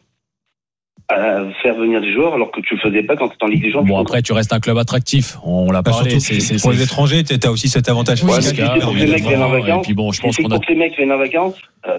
faire venir des joueurs alors que tu le faisais pas quand tu étais en Ligue des Champions. Bon, après tu restes un club attractif, on l'a parlé. C'est pour les étrangers, tu as aussi cet avantage fiscal. Pour que les mecs viennent en vacances. Et puis bon, je pense qu'on a. Pour que les mecs viennent en vacances.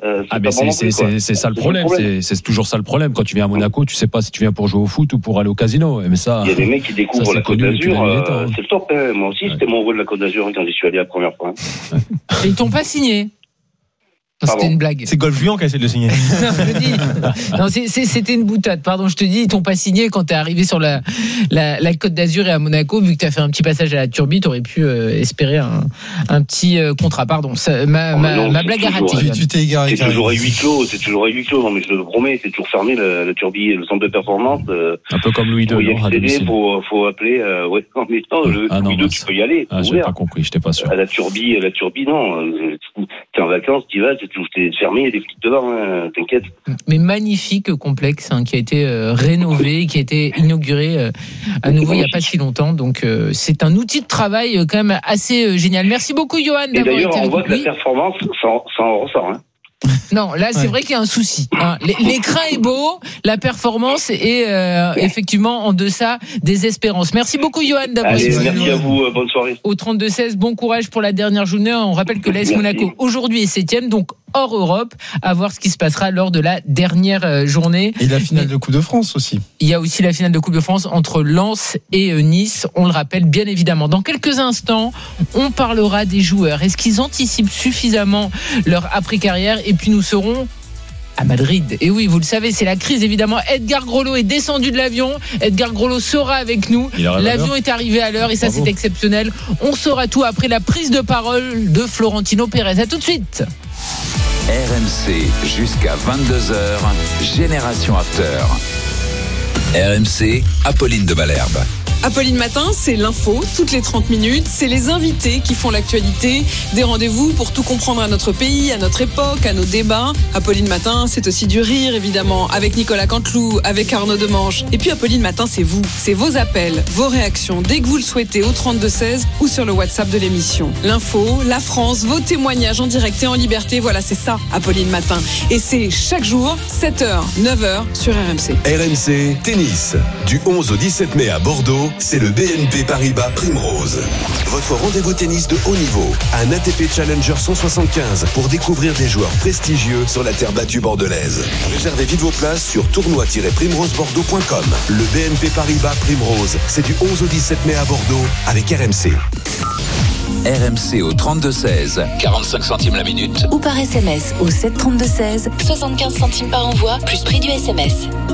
C'est ça le problème. C'est toujours ça le problème. Quand tu viens à Monaco, tu sais pas si tu viens pour jouer au foot ou pour aller au casino. Mais ça. Il y a des mecs qui découvrent la Côte d'Azur. C'est le top. Moi aussi, c'était mon rôle de la Côte d'Azur quand j'y suis allé la première fois. Et ils t'ont pas signé. C'était une blague. C'est Golf Juan qui a essayé de le signer. Non, je te dis. Non, c'était une boutade. Pardon, je te dis, ils t'ont pas signé quand t'es arrivé sur la Côte d'Azur et à Monaco. Vu que t'as fait un petit passage à la Turbie, t'aurais pu espérer un petit contrat. Pardon, ma blague a raté. Tu t'es égaré. C'est toujours à huis clos. Non, mais je le promets, c'est toujours fermé la Turbie, le centre de performance. Un peu comme Louis II. Faut appeler. Ouais, non, mais non, Louis II, tu peux y aller. J'ai pas compris, j'étais pas sûr. À la Turbie, non. T'es en vacances, tu vas. C'est fermé, il y a des flics devant, hein, t'inquiète. Mais magnifique complexe qui a été rénové, qui a été inauguré à nouveau il n'y a pas si longtemps. Donc c'est un outil de travail quand même assez génial. Merci beaucoup Johan d'avoir été avec nous. Et d'ailleurs, on voit que la performance, ça en ressort. Hein. Non, là c'est vrai qu'il y a un souci. L'écran est beau, la performance est effectivement en deçà des espérances. Merci beaucoup Johan d'avoir été avec nous. Merci à vous, bonne soirée. Au 32-16, bon courage pour la dernière journée. On rappelle que l'AS Monaco aujourd'hui est 7e, donc hors Europe, à voir ce qui se passera lors de la dernière journée. Et la finale de Coupe de France aussi. Il y a aussi la finale de Coupe de France entre Lens et Nice, on le rappelle bien évidemment. Dans quelques instants, on parlera des joueurs. Est-ce qu'ils anticipent suffisamment leur après-carrière? Et puis nous serons à Madrid. Et oui, vous le savez, c'est la crise évidemment. Edgar Grollo est descendu de l'avion. Edgar Grollo sera avec nous. L'avion est arrivé à l'heure et ça, c'est exceptionnel. On saura tout après la prise de parole de Florentino Pérez. À tout de suite. RMC jusqu'à 22h, Génération After. RMC, Apolline de Malherbe. Apolline Matin, c'est l'info, toutes les 30 minutes. C'est les invités qui font l'actualité. Des rendez-vous pour tout comprendre à notre pays, à notre époque, à nos débats. Apolline Matin, c'est aussi du rire, évidemment, avec Nicolas Canteloup, avec Arnaud Demange. Et puis Apolline Matin, c'est vous. C'est vos appels, vos réactions, dès que vous le souhaitez, au 32-16 ou sur le WhatsApp de l'émission. L'info, la France, vos témoignages en direct et en liberté. Voilà, c'est ça, Apolline Matin. Et c'est chaque jour, 7h, 9h sur RMC. RMC Tennis. Du 11 au 17 mai à Bordeaux. C'est le BNP Paribas Primrose. Votre rendez-vous tennis de haut niveau. Un ATP Challenger 175 pour découvrir des joueurs prestigieux sur la terre battue bordelaise. Réservez vite vos places sur tournoi-primrosebordeaux.com. Le BNP Paribas Primrose, c'est du 11 au 17 mai à Bordeaux avec RMC. RMC au 32-16, 45 centimes la minute. Ou par SMS au 732-16, 75 centimes par envoi, plus prix du SMS.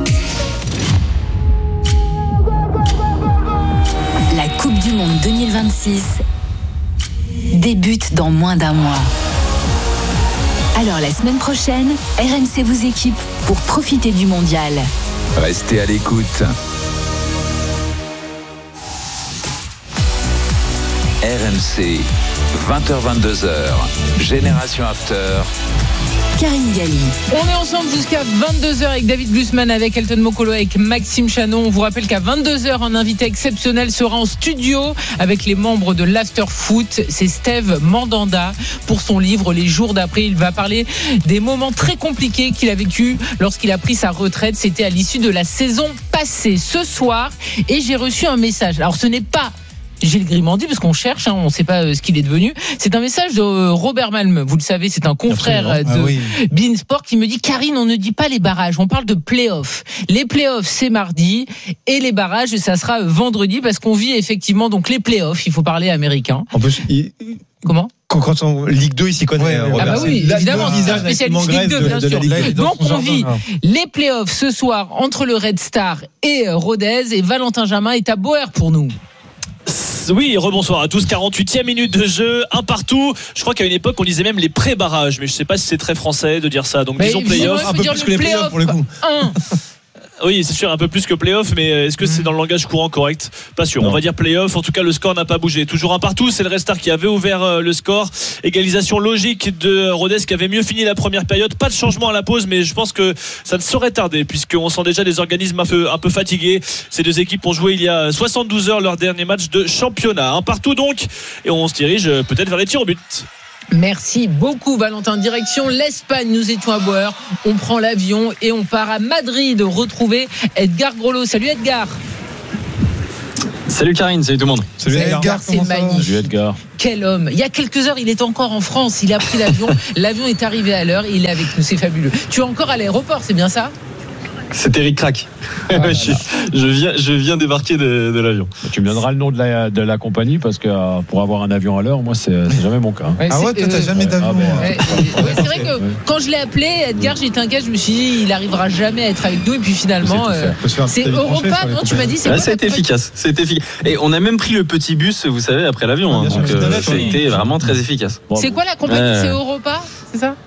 La Coupe du Monde 2026 débute dans moins d'un mois. Alors la semaine prochaine, RMC vous équipe pour profiter du mondial. Restez à l'écoute. RMC, 20h-22h, Génération After. Karine Galli. On est ensemble jusqu'à 22h avec David Glusman, avec Elton Mokolo, avec Maxime Chanon. On vous rappelle qu'à 22h, un invité exceptionnel sera en studio avec les membres de l'After Foot. C'est Steve Mandanda pour son livre Les jours d'après. Il va parler des moments très compliqués qu'il a vécu lorsqu'il a pris sa retraite. C'était à l'issue de la saison passée ce soir. Et j'ai reçu un message. Alors ce n'est pas Gilles Grimandi, parce qu'on cherche, on ne sait pas ce qu'il est devenu. C'est un message de Robert Malm. Vous le savez, c'est un confrère de Beansport qui me dit: Karine, on ne dit pas les barrages, on parle de play-off. Les play-offs, c'est mardi, et les barrages, ça sera vendredi, parce qu'on vit effectivement donc les play-offs. Il faut parler américain. En plus, comment? Quand on Ligue 2, il s'y connaît. Ah bah oui, évidemment, c'est un spécialiste Ligue 2, bien sûr. Donc on vit les playoffs ce soir entre le Red Star et Rodez, et Valentin Jamin est à Boer pour nous. Oui, rebonsoir à tous. 48e minute de jeu, un partout. Je crois qu'à une époque, on disait même les pré-barrages, mais je ne sais pas si c'est très français de dire ça. Donc disons play-off. Un peu plus que les play-offs pour le coup. Oui, c'est sûr, un peu plus que play-off, mais est-ce que c'est dans le langage courant correct? Pas sûr. Non. On va dire play-off. En tout cas, le score n'a pas bougé. Toujours un partout. C'est le Red Star qui avait ouvert le score. Égalisation logique de Rodez qui avait mieux fini la première période. Pas de changement à la pause, mais je pense que ça ne saurait tarder puisqu'on sent déjà des organismes un peu fatigués. Ces deux équipes ont joué il y a 72 heures leur dernier match de championnat. Un partout donc, et on se dirige peut-être vers les tirs au but. Merci beaucoup Valentin. Direction l'Espagne, nous étions à Boer. On prend l'avion et on part à Madrid retrouver Edgar Grolot. Salut Edgar. Salut Karine, salut tout le monde. Salut Edgar, c'est magnifique. Salut Edgar. Quel homme. Il y a quelques heures, il était encore en France. Il a pris l'avion. L'avion est arrivé à l'heure et il est avec nous. C'est fabuleux. Tu es encore à l'aéroport, c'est bien ça? C'est Eric Crac. Voilà. je viens débarquer de l'avion. Tu me donneras le nom de la compagnie parce que pour avoir un avion à l'heure, moi c'est jamais mon cas. Ouais, toi t'as jamais d'avion. C'est vrai que quand je l'ai appelé, Edgar, j'étais inquiet, je me suis dit il arrivera jamais à être avec nous et puis finalement c'est Europa, non? Tu m'as dit c'est c'était efficace. Et on a même pris le petit bus, vous savez, après l'avion. Donc c'était vraiment très efficace. C'est quoi la compagnie? C'est Europa, c'est ça?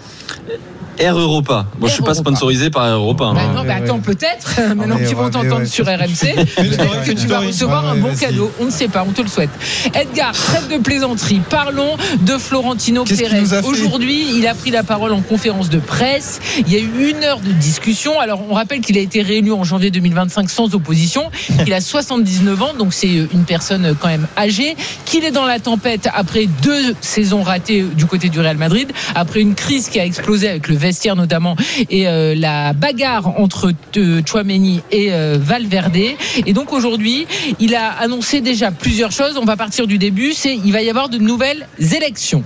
Air Europa. Bon, je suis pas sponsorisé par Air Europa. Bah non, mais attends, peut-être. Maintenant qu'ils vont t'entendre sur RMC, peut-être que tu vas recevoir un bon cadeau. On ne sait pas, on te le souhaite. Edgar, trêve de plaisanterie. Parlons de Florentino Pérez. Aujourd'hui, il a pris la parole en conférence de presse. Il y a eu 1 heure de discussion. Alors, on rappelle qu'il a été réélu en janvier 2025 sans opposition. Il a 79 ans, donc c'est une personne quand même âgée. Qu'il est dans la tempête après 2 saisons ratées du côté du Real Madrid, après une crise qui a explosé avec le vestiaire notamment et la bagarre entre Tchouaméni et Valverde. Et donc aujourd'hui, il a annoncé déjà plusieurs choses. On va partir du début, il va y avoir de nouvelles élections.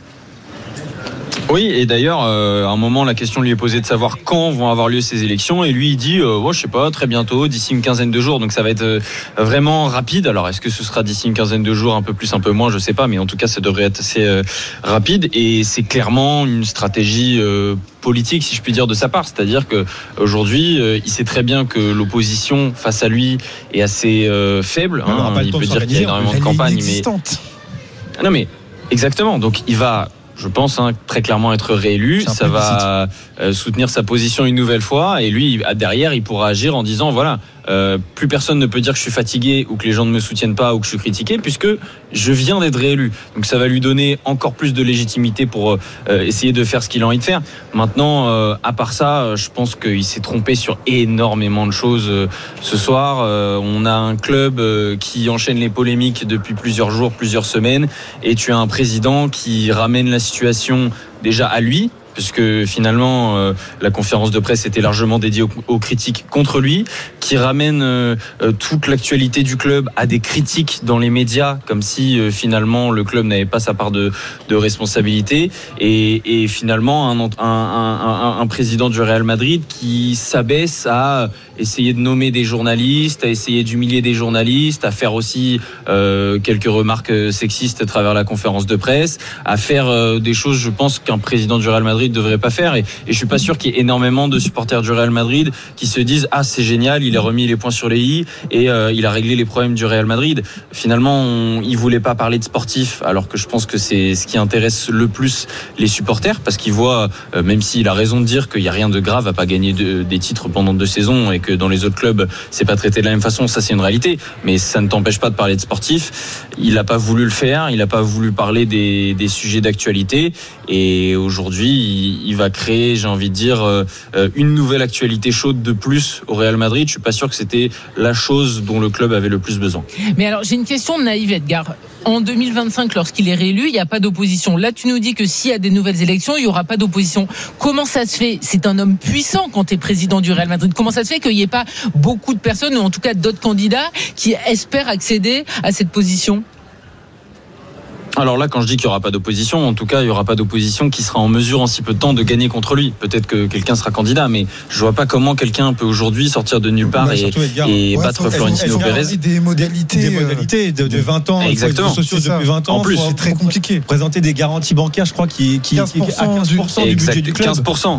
Oui, et d'ailleurs, à un moment, la question lui est posée de savoir quand vont avoir lieu ces élections, et lui, il dit, je sais pas, très bientôt, d'ici une quinzaine de jours, donc ça va être vraiment rapide. Alors, est-ce que ce sera d'ici une quinzaine de jours, un peu plus, un peu moins, je sais pas, mais en tout cas, ça devrait être assez rapide, et c'est clairement une stratégie politique, si je puis dire, de sa part. C'est-à-dire que aujourd'hui, il sait très bien que l'opposition face à lui est assez faible. Il peut dire qu'il y a énormément de campagnes, mais non, mais exactement. Donc, il va, je pense, très clairement être réélu. Ça va soutenir sa position une nouvelle fois, et lui, derrière, il pourra agir en disant voilà, plus personne ne peut dire que je suis fatigué ou que les gens ne me soutiennent pas ou que je suis critiqué, puisque je viens d'être réélu. Donc ça va lui donner encore plus de légitimité pour essayer de faire ce qu'il a envie de faire. Maintenant, à part ça, je pense qu'il s'est trompé sur énormément de choses ce soir. On a un club qui enchaîne les polémiques depuis plusieurs jours, plusieurs semaines, et tu as un président qui ramène la situation déjà à lui, puisque finalement la conférence de presse était largement dédiée aux critiques contre lui, qui ramène toute l'actualité du club à des critiques dans les médias, comme si finalement le club n'avait pas sa part de responsabilité, et finalement un président du Real Madrid qui s'abaisse à essayer de nommer des journalistes, à essayer d'humilier des journalistes, à faire aussi quelques remarques sexistes à travers la conférence de presse, à faire des choses, je pense, qu'un président du Real Madrid devrait pas faire, et je suis pas sûr qu'il y ait énormément de supporters du Real Madrid qui se disent c'est génial, il a remis les points sur les i et il a réglé les problèmes du Real Madrid. Finalement, il voulait pas parler de sportif, alors que je pense que c'est ce qui intéresse le plus les supporters, parce qu'ils voient, même s'il a raison de dire qu'il y a rien de grave à pas gagner des titres pendant 2 saisons et que dans les autres clubs c'est pas traité de la même façon, ça c'est une réalité, mais ça ne t'empêche pas de parler de sportif. Il a pas voulu le faire, il a pas voulu parler des sujets d'actualité, et aujourd'hui il va créer, j'ai envie de dire, une nouvelle actualité chaude de plus au Real Madrid. Je suis pas sûr que c'était la chose dont le club avait le plus besoin. Mais alors, j'ai une question naïve, Edgar. En 2025, lorsqu'il est réélu, il n'y a pas d'opposition. Là, tu nous dis que s'il y a des nouvelles élections, il n'y aura pas d'opposition. Comment ça se fait ? C'est un homme puissant quand tu es président du Real Madrid. Comment ça se fait qu'il n'y ait pas beaucoup de personnes, ou en tout cas d'autres candidats, qui espèrent accéder à cette position ? Alors là, quand je dis qu'il n'y aura pas d'opposition, en tout cas, il n'y aura pas d'opposition qui sera en mesure en si peu de temps de gagner contre lui. Peut-être que quelqu'un sera candidat, mais je ne vois pas comment quelqu'un peut aujourd'hui sortir de nulle part et battre Florentino Pérez. Des modalités de 20 ans, exactement. De sociaux depuis 20 ans. En plus, c'est très compliqué. Présenter des garanties bancaires, je crois, qui à 15% du budget du club. 15%.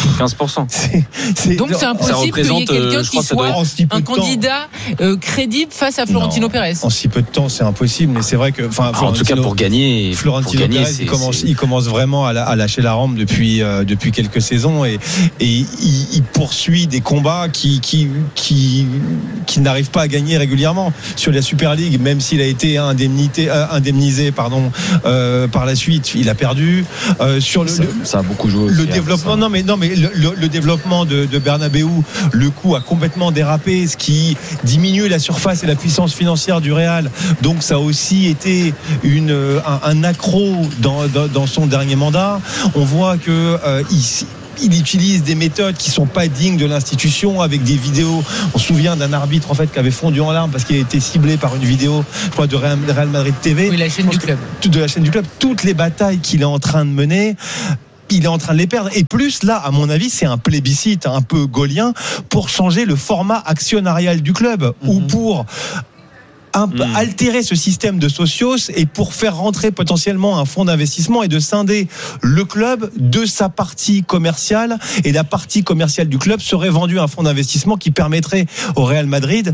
Donc c'est impossible qu'il y ait quelqu'un qui soit un candidat crédible face à Florentino Pérez. En si peu de temps, c'est impossible, mais c'est vrai que, en tout cas pour gagner, Florentino Pérez, il commence vraiment à lâcher la rampe depuis quelques saisons et il poursuit des combats qui n'arrivent pas à gagner régulièrement sur la Super League, même s'il a été indemnisé par la suite. Il a perdu sur ça a beaucoup joué. Le développement, le développement de Bernabéu, le coût a complètement dérapé, ce qui diminue la surface et la puissance financière du Real. Donc ça a aussi été un accro dans son dernier mandat. On voit que il utilise des méthodes qui sont pas dignes de l'institution, avec des vidéos. On se souvient d'un arbitre en fait qui avait fondu en larmes parce qu'il a été ciblé par une vidéo, je crois, de Real Madrid TV. Oui, la chaîne du club. De la chaîne du club. Toutes les batailles qu'il est en train de mener, il est en train de les perdre. Et plus, là, à mon avis, c'est un plébiscite un peu gaulien pour changer le format actionnarial du club, ou pour altérer ce système de socios et pour faire rentrer potentiellement un fonds d'investissement et de scinder le club de sa partie commerciale, et la partie commerciale du club serait vendue à un fonds d'investissement qui permettrait au Real Madrid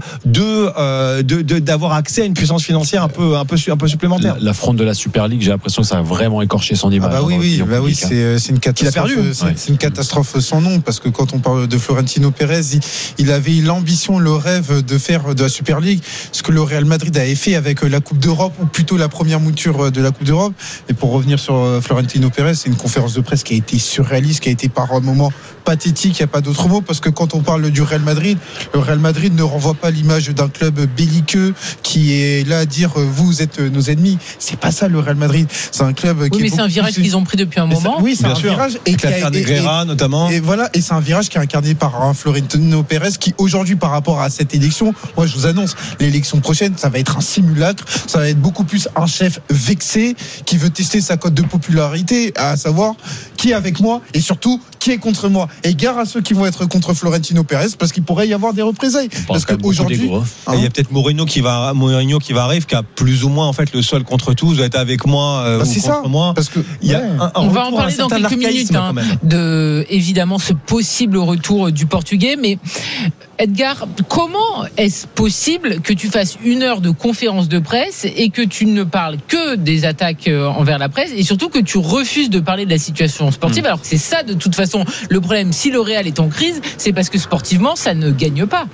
d'avoir accès à une puissance financière un peu supplémentaire. La fronde de la Super League, j'ai l'impression que ça a vraiment écorché son image. C'est une catastrophe. C'est une catastrophe sans nom, parce que quand on parle de Florentino Pérez, il avait l'ambition, le rêve de faire de la Super League ce que le Real Madrid avait fait avec la Coupe d'Europe, ou plutôt la première mouture de la Coupe d'Europe. Et pour revenir sur Florentino Pérez, c'est une conférence de presse qui a été surréaliste, qui a été par moments pathétique, il n'y a pas d'autre mot, parce que quand on parle du Real Madrid, le Real Madrid ne renvoie pas l'image d'un club belliqueux qui est là à dire vous êtes nos ennemis. C'est pas ça le Real Madrid. C'est un club qui mais c'est un virage qu'ils ont pris depuis un moment. Oui, c'est un virage, et qui a Negreira notamment. Et voilà, et c'est un virage qui est incarné par un Florentino Pérez qui aujourd'hui, par rapport à cette élection, moi je vous annonce, l'élection prochaine, ça va être un simulacre, ça va être beaucoup plus un chef vexé qui veut tester sa cote de popularité, à savoir qui est avec moi et surtout qui est contre moi. Et gare à ceux qui vont être contre Florentino Pérez, parce qu'il pourrait y avoir des représailles. Parce qu'aujourd'hui, il y a peut-être Mourinho qui va arriver, qui a plus ou moins en fait le seul contre tous, doit être avec moi ou contre moi. Parce que on va en parler dans quelques minutes de évidemment ce possible retour du Portugais. Mais Edgar, comment est-ce possible que tu fasses 1 heure de conférence de presse et que tu ne parles que des attaques envers la presse, et surtout que tu refuses de parler de la situation sportive, alors que c'est ça de toute façon le problème? Si le Real est en crise, c'est parce que sportivement ça ne gagne pas.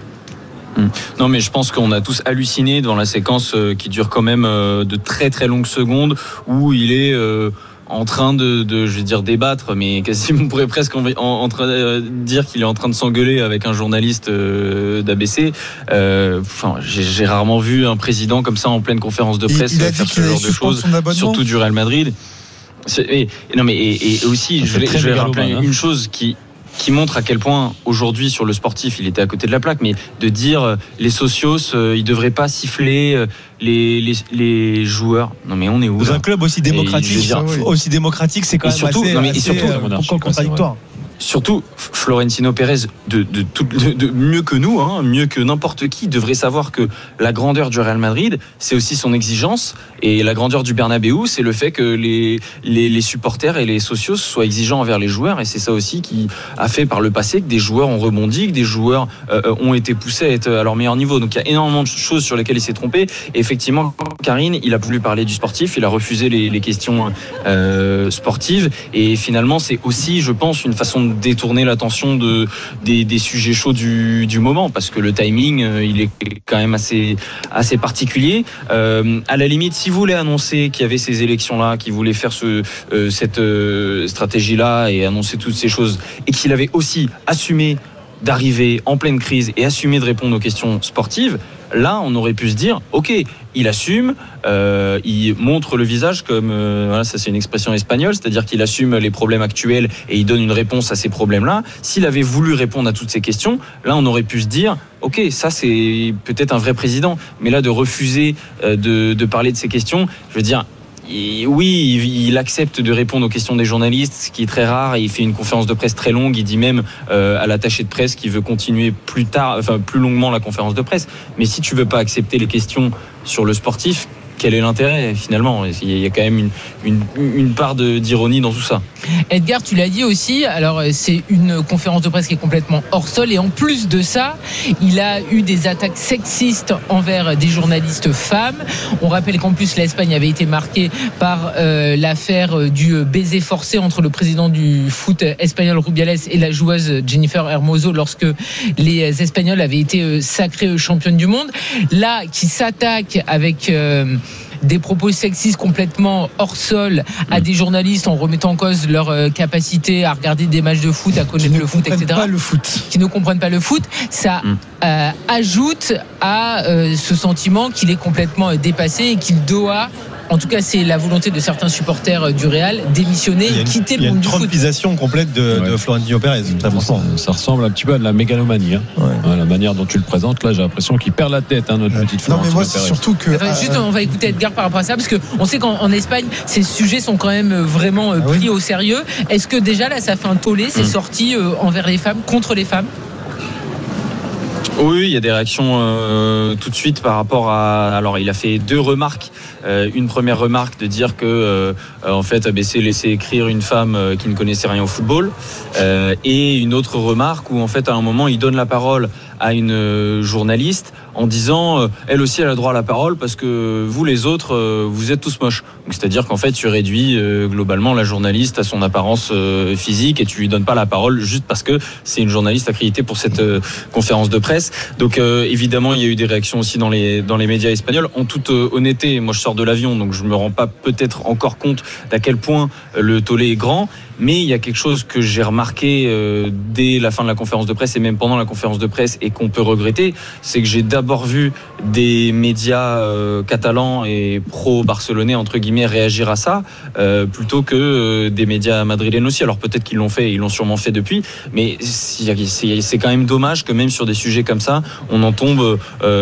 Non, mais je pense qu'on a tous halluciné dans la séquence qui dure quand même de très très longues secondes, où il est en train de je vais dire débattre, mais quasiment on pourrait presque en train de dire qu'il est en train de s'engueuler avec un journaliste d'ABC. J'ai rarement vu un président comme ça en pleine conférence de presse faire ce genre de choses, surtout du Real Madrid. Et aussi, je vais rappeler une chose qui montre à quel point aujourd'hui sur le sportif il était à côté de la plaque, mais de dire les socios ils devraient pas siffler les joueurs. Non mais on est où dans un club aussi démocratique, c'est quand même assez contradictoire. Surtout Florentino Pérez de mieux que nous, mieux que n'importe qui, devrait savoir que la grandeur du Real Madrid, c'est aussi son exigence, et la grandeur du Bernabéu, c'est le fait que les supporters et les socios soient exigeants envers les joueurs, et c'est ça aussi qui a fait par le passé que des joueurs ont rebondi, que des joueurs ont été poussés à être à leur meilleur niveau. Donc il y a énormément de choses sur lesquelles il s'est trompé, et effectivement Karine, il a voulu parler du sportif, il a refusé les questions sportives, et finalement c'est aussi, je pense, une façon de de détourner l'attention des sujets chauds du moment, parce que le timing, il est quand même assez particulier. À la limite, si vous voulez annoncer qu'il y avait ces élections-là, qu'il voulait faire cette stratégie-là et annoncer toutes ces choses, et qu'il avait aussi assumé d'arriver en pleine crise et assumer de répondre aux questions sportives, là on aurait pu se dire ok, il assume, il montre le visage comme voilà, ça c'est une expression espagnole, c'est-à-dire qu'il assume les problèmes actuels et il donne une réponse à ces problèmes-là. S'il avait voulu répondre à toutes ces questions, là on aurait pu se dire ok, ça c'est peut-être un vrai président, mais là de refuser de parler de ces questions, je veux dire, oui, il accepte de répondre aux questions des journalistes, ce qui est très rare. Il fait une conférence de presse très longue. Il dit même à l'attaché de presse qu'il veut continuer plus longuement la conférence de presse. Mais si tu veux pas accepter les questions sur le sportif, quel est l'intérêt finalement? Il y a quand même une part d'ironie dans tout ça. Edgar, tu l'as dit aussi, alors c'est une conférence de presse qui est complètement hors sol, et en plus de ça, il a eu des attaques sexistes envers des journalistes femmes. On rappelle qu'en plus l'Espagne avait été marquée par l'affaire du baiser forcé entre le président du foot espagnol Rubiales et la joueuse Jennifer Hermoso lorsque les Espagnols avaient été sacrés championnes du monde. Là, qui s'attaque avec des propos sexistes complètement hors sol à des journalistes en remettant en cause leur capacité à regarder des matchs de foot, à connaître le foot, etc. Qui ne comprennent pas le foot, ça ajoute à ce sentiment qu'il est complètement dépassé et qu'il doit, en tout cas c'est la volonté de certains supporters du Real, démissionner et quitter le monde du foot. Il y a une trompisation complète de Florentino Pérez. Ça ressemble un petit peu à de la mégalomanie. La manière dont tu le présentes, là j'ai l'impression qu'il perd la tête, notre petite Florentino Pérez. Non mais moi c'est surtout que... Juste on va écouter Edgar par rapport à ça, parce qu'on sait qu'en Espagne ces sujets sont quand même vraiment pris au sérieux. Est-ce que déjà là ça fait un tollé, c'est sorti envers les femmes, contre les femmes? Oui, il y a des réactions tout de suite par rapport à... Alors, il a fait 2 remarques. Une première remarque de dire que, en fait, ABC laissait écrire une femme qui ne connaissait rien au football. Et une autre remarque où, en fait, à un moment, il donne la parole à une journaliste en disant elle aussi elle a droit à la parole parce que vous les autres vous êtes tous moches. Donc, c'est-à-dire qu'en fait tu réduis globalement la journaliste à son apparence physique et tu lui donnes pas la parole juste parce que c'est une journaliste accréditée pour cette conférence de presse. Donc évidemment il y a eu des réactions aussi dans les médias espagnols. En toute honnêteté, moi je sors de l'avion donc je me rends pas peut-être encore compte d'à quel point le tollé est grand. Mais il y a quelque chose que j'ai remarqué dès la fin de la conférence de presse et même pendant la conférence de presse et qu'on peut regretter, c'est que j'ai d'abord vu des médias catalans et pro-barcelonais entre guillemets réagir à ça plutôt que des médias madrilènes aussi. Alors peut-être qu'ils l'ont fait, ils l'ont sûrement fait depuis, mais c'est quand même dommage que même sur des sujets comme ça, on en tombe,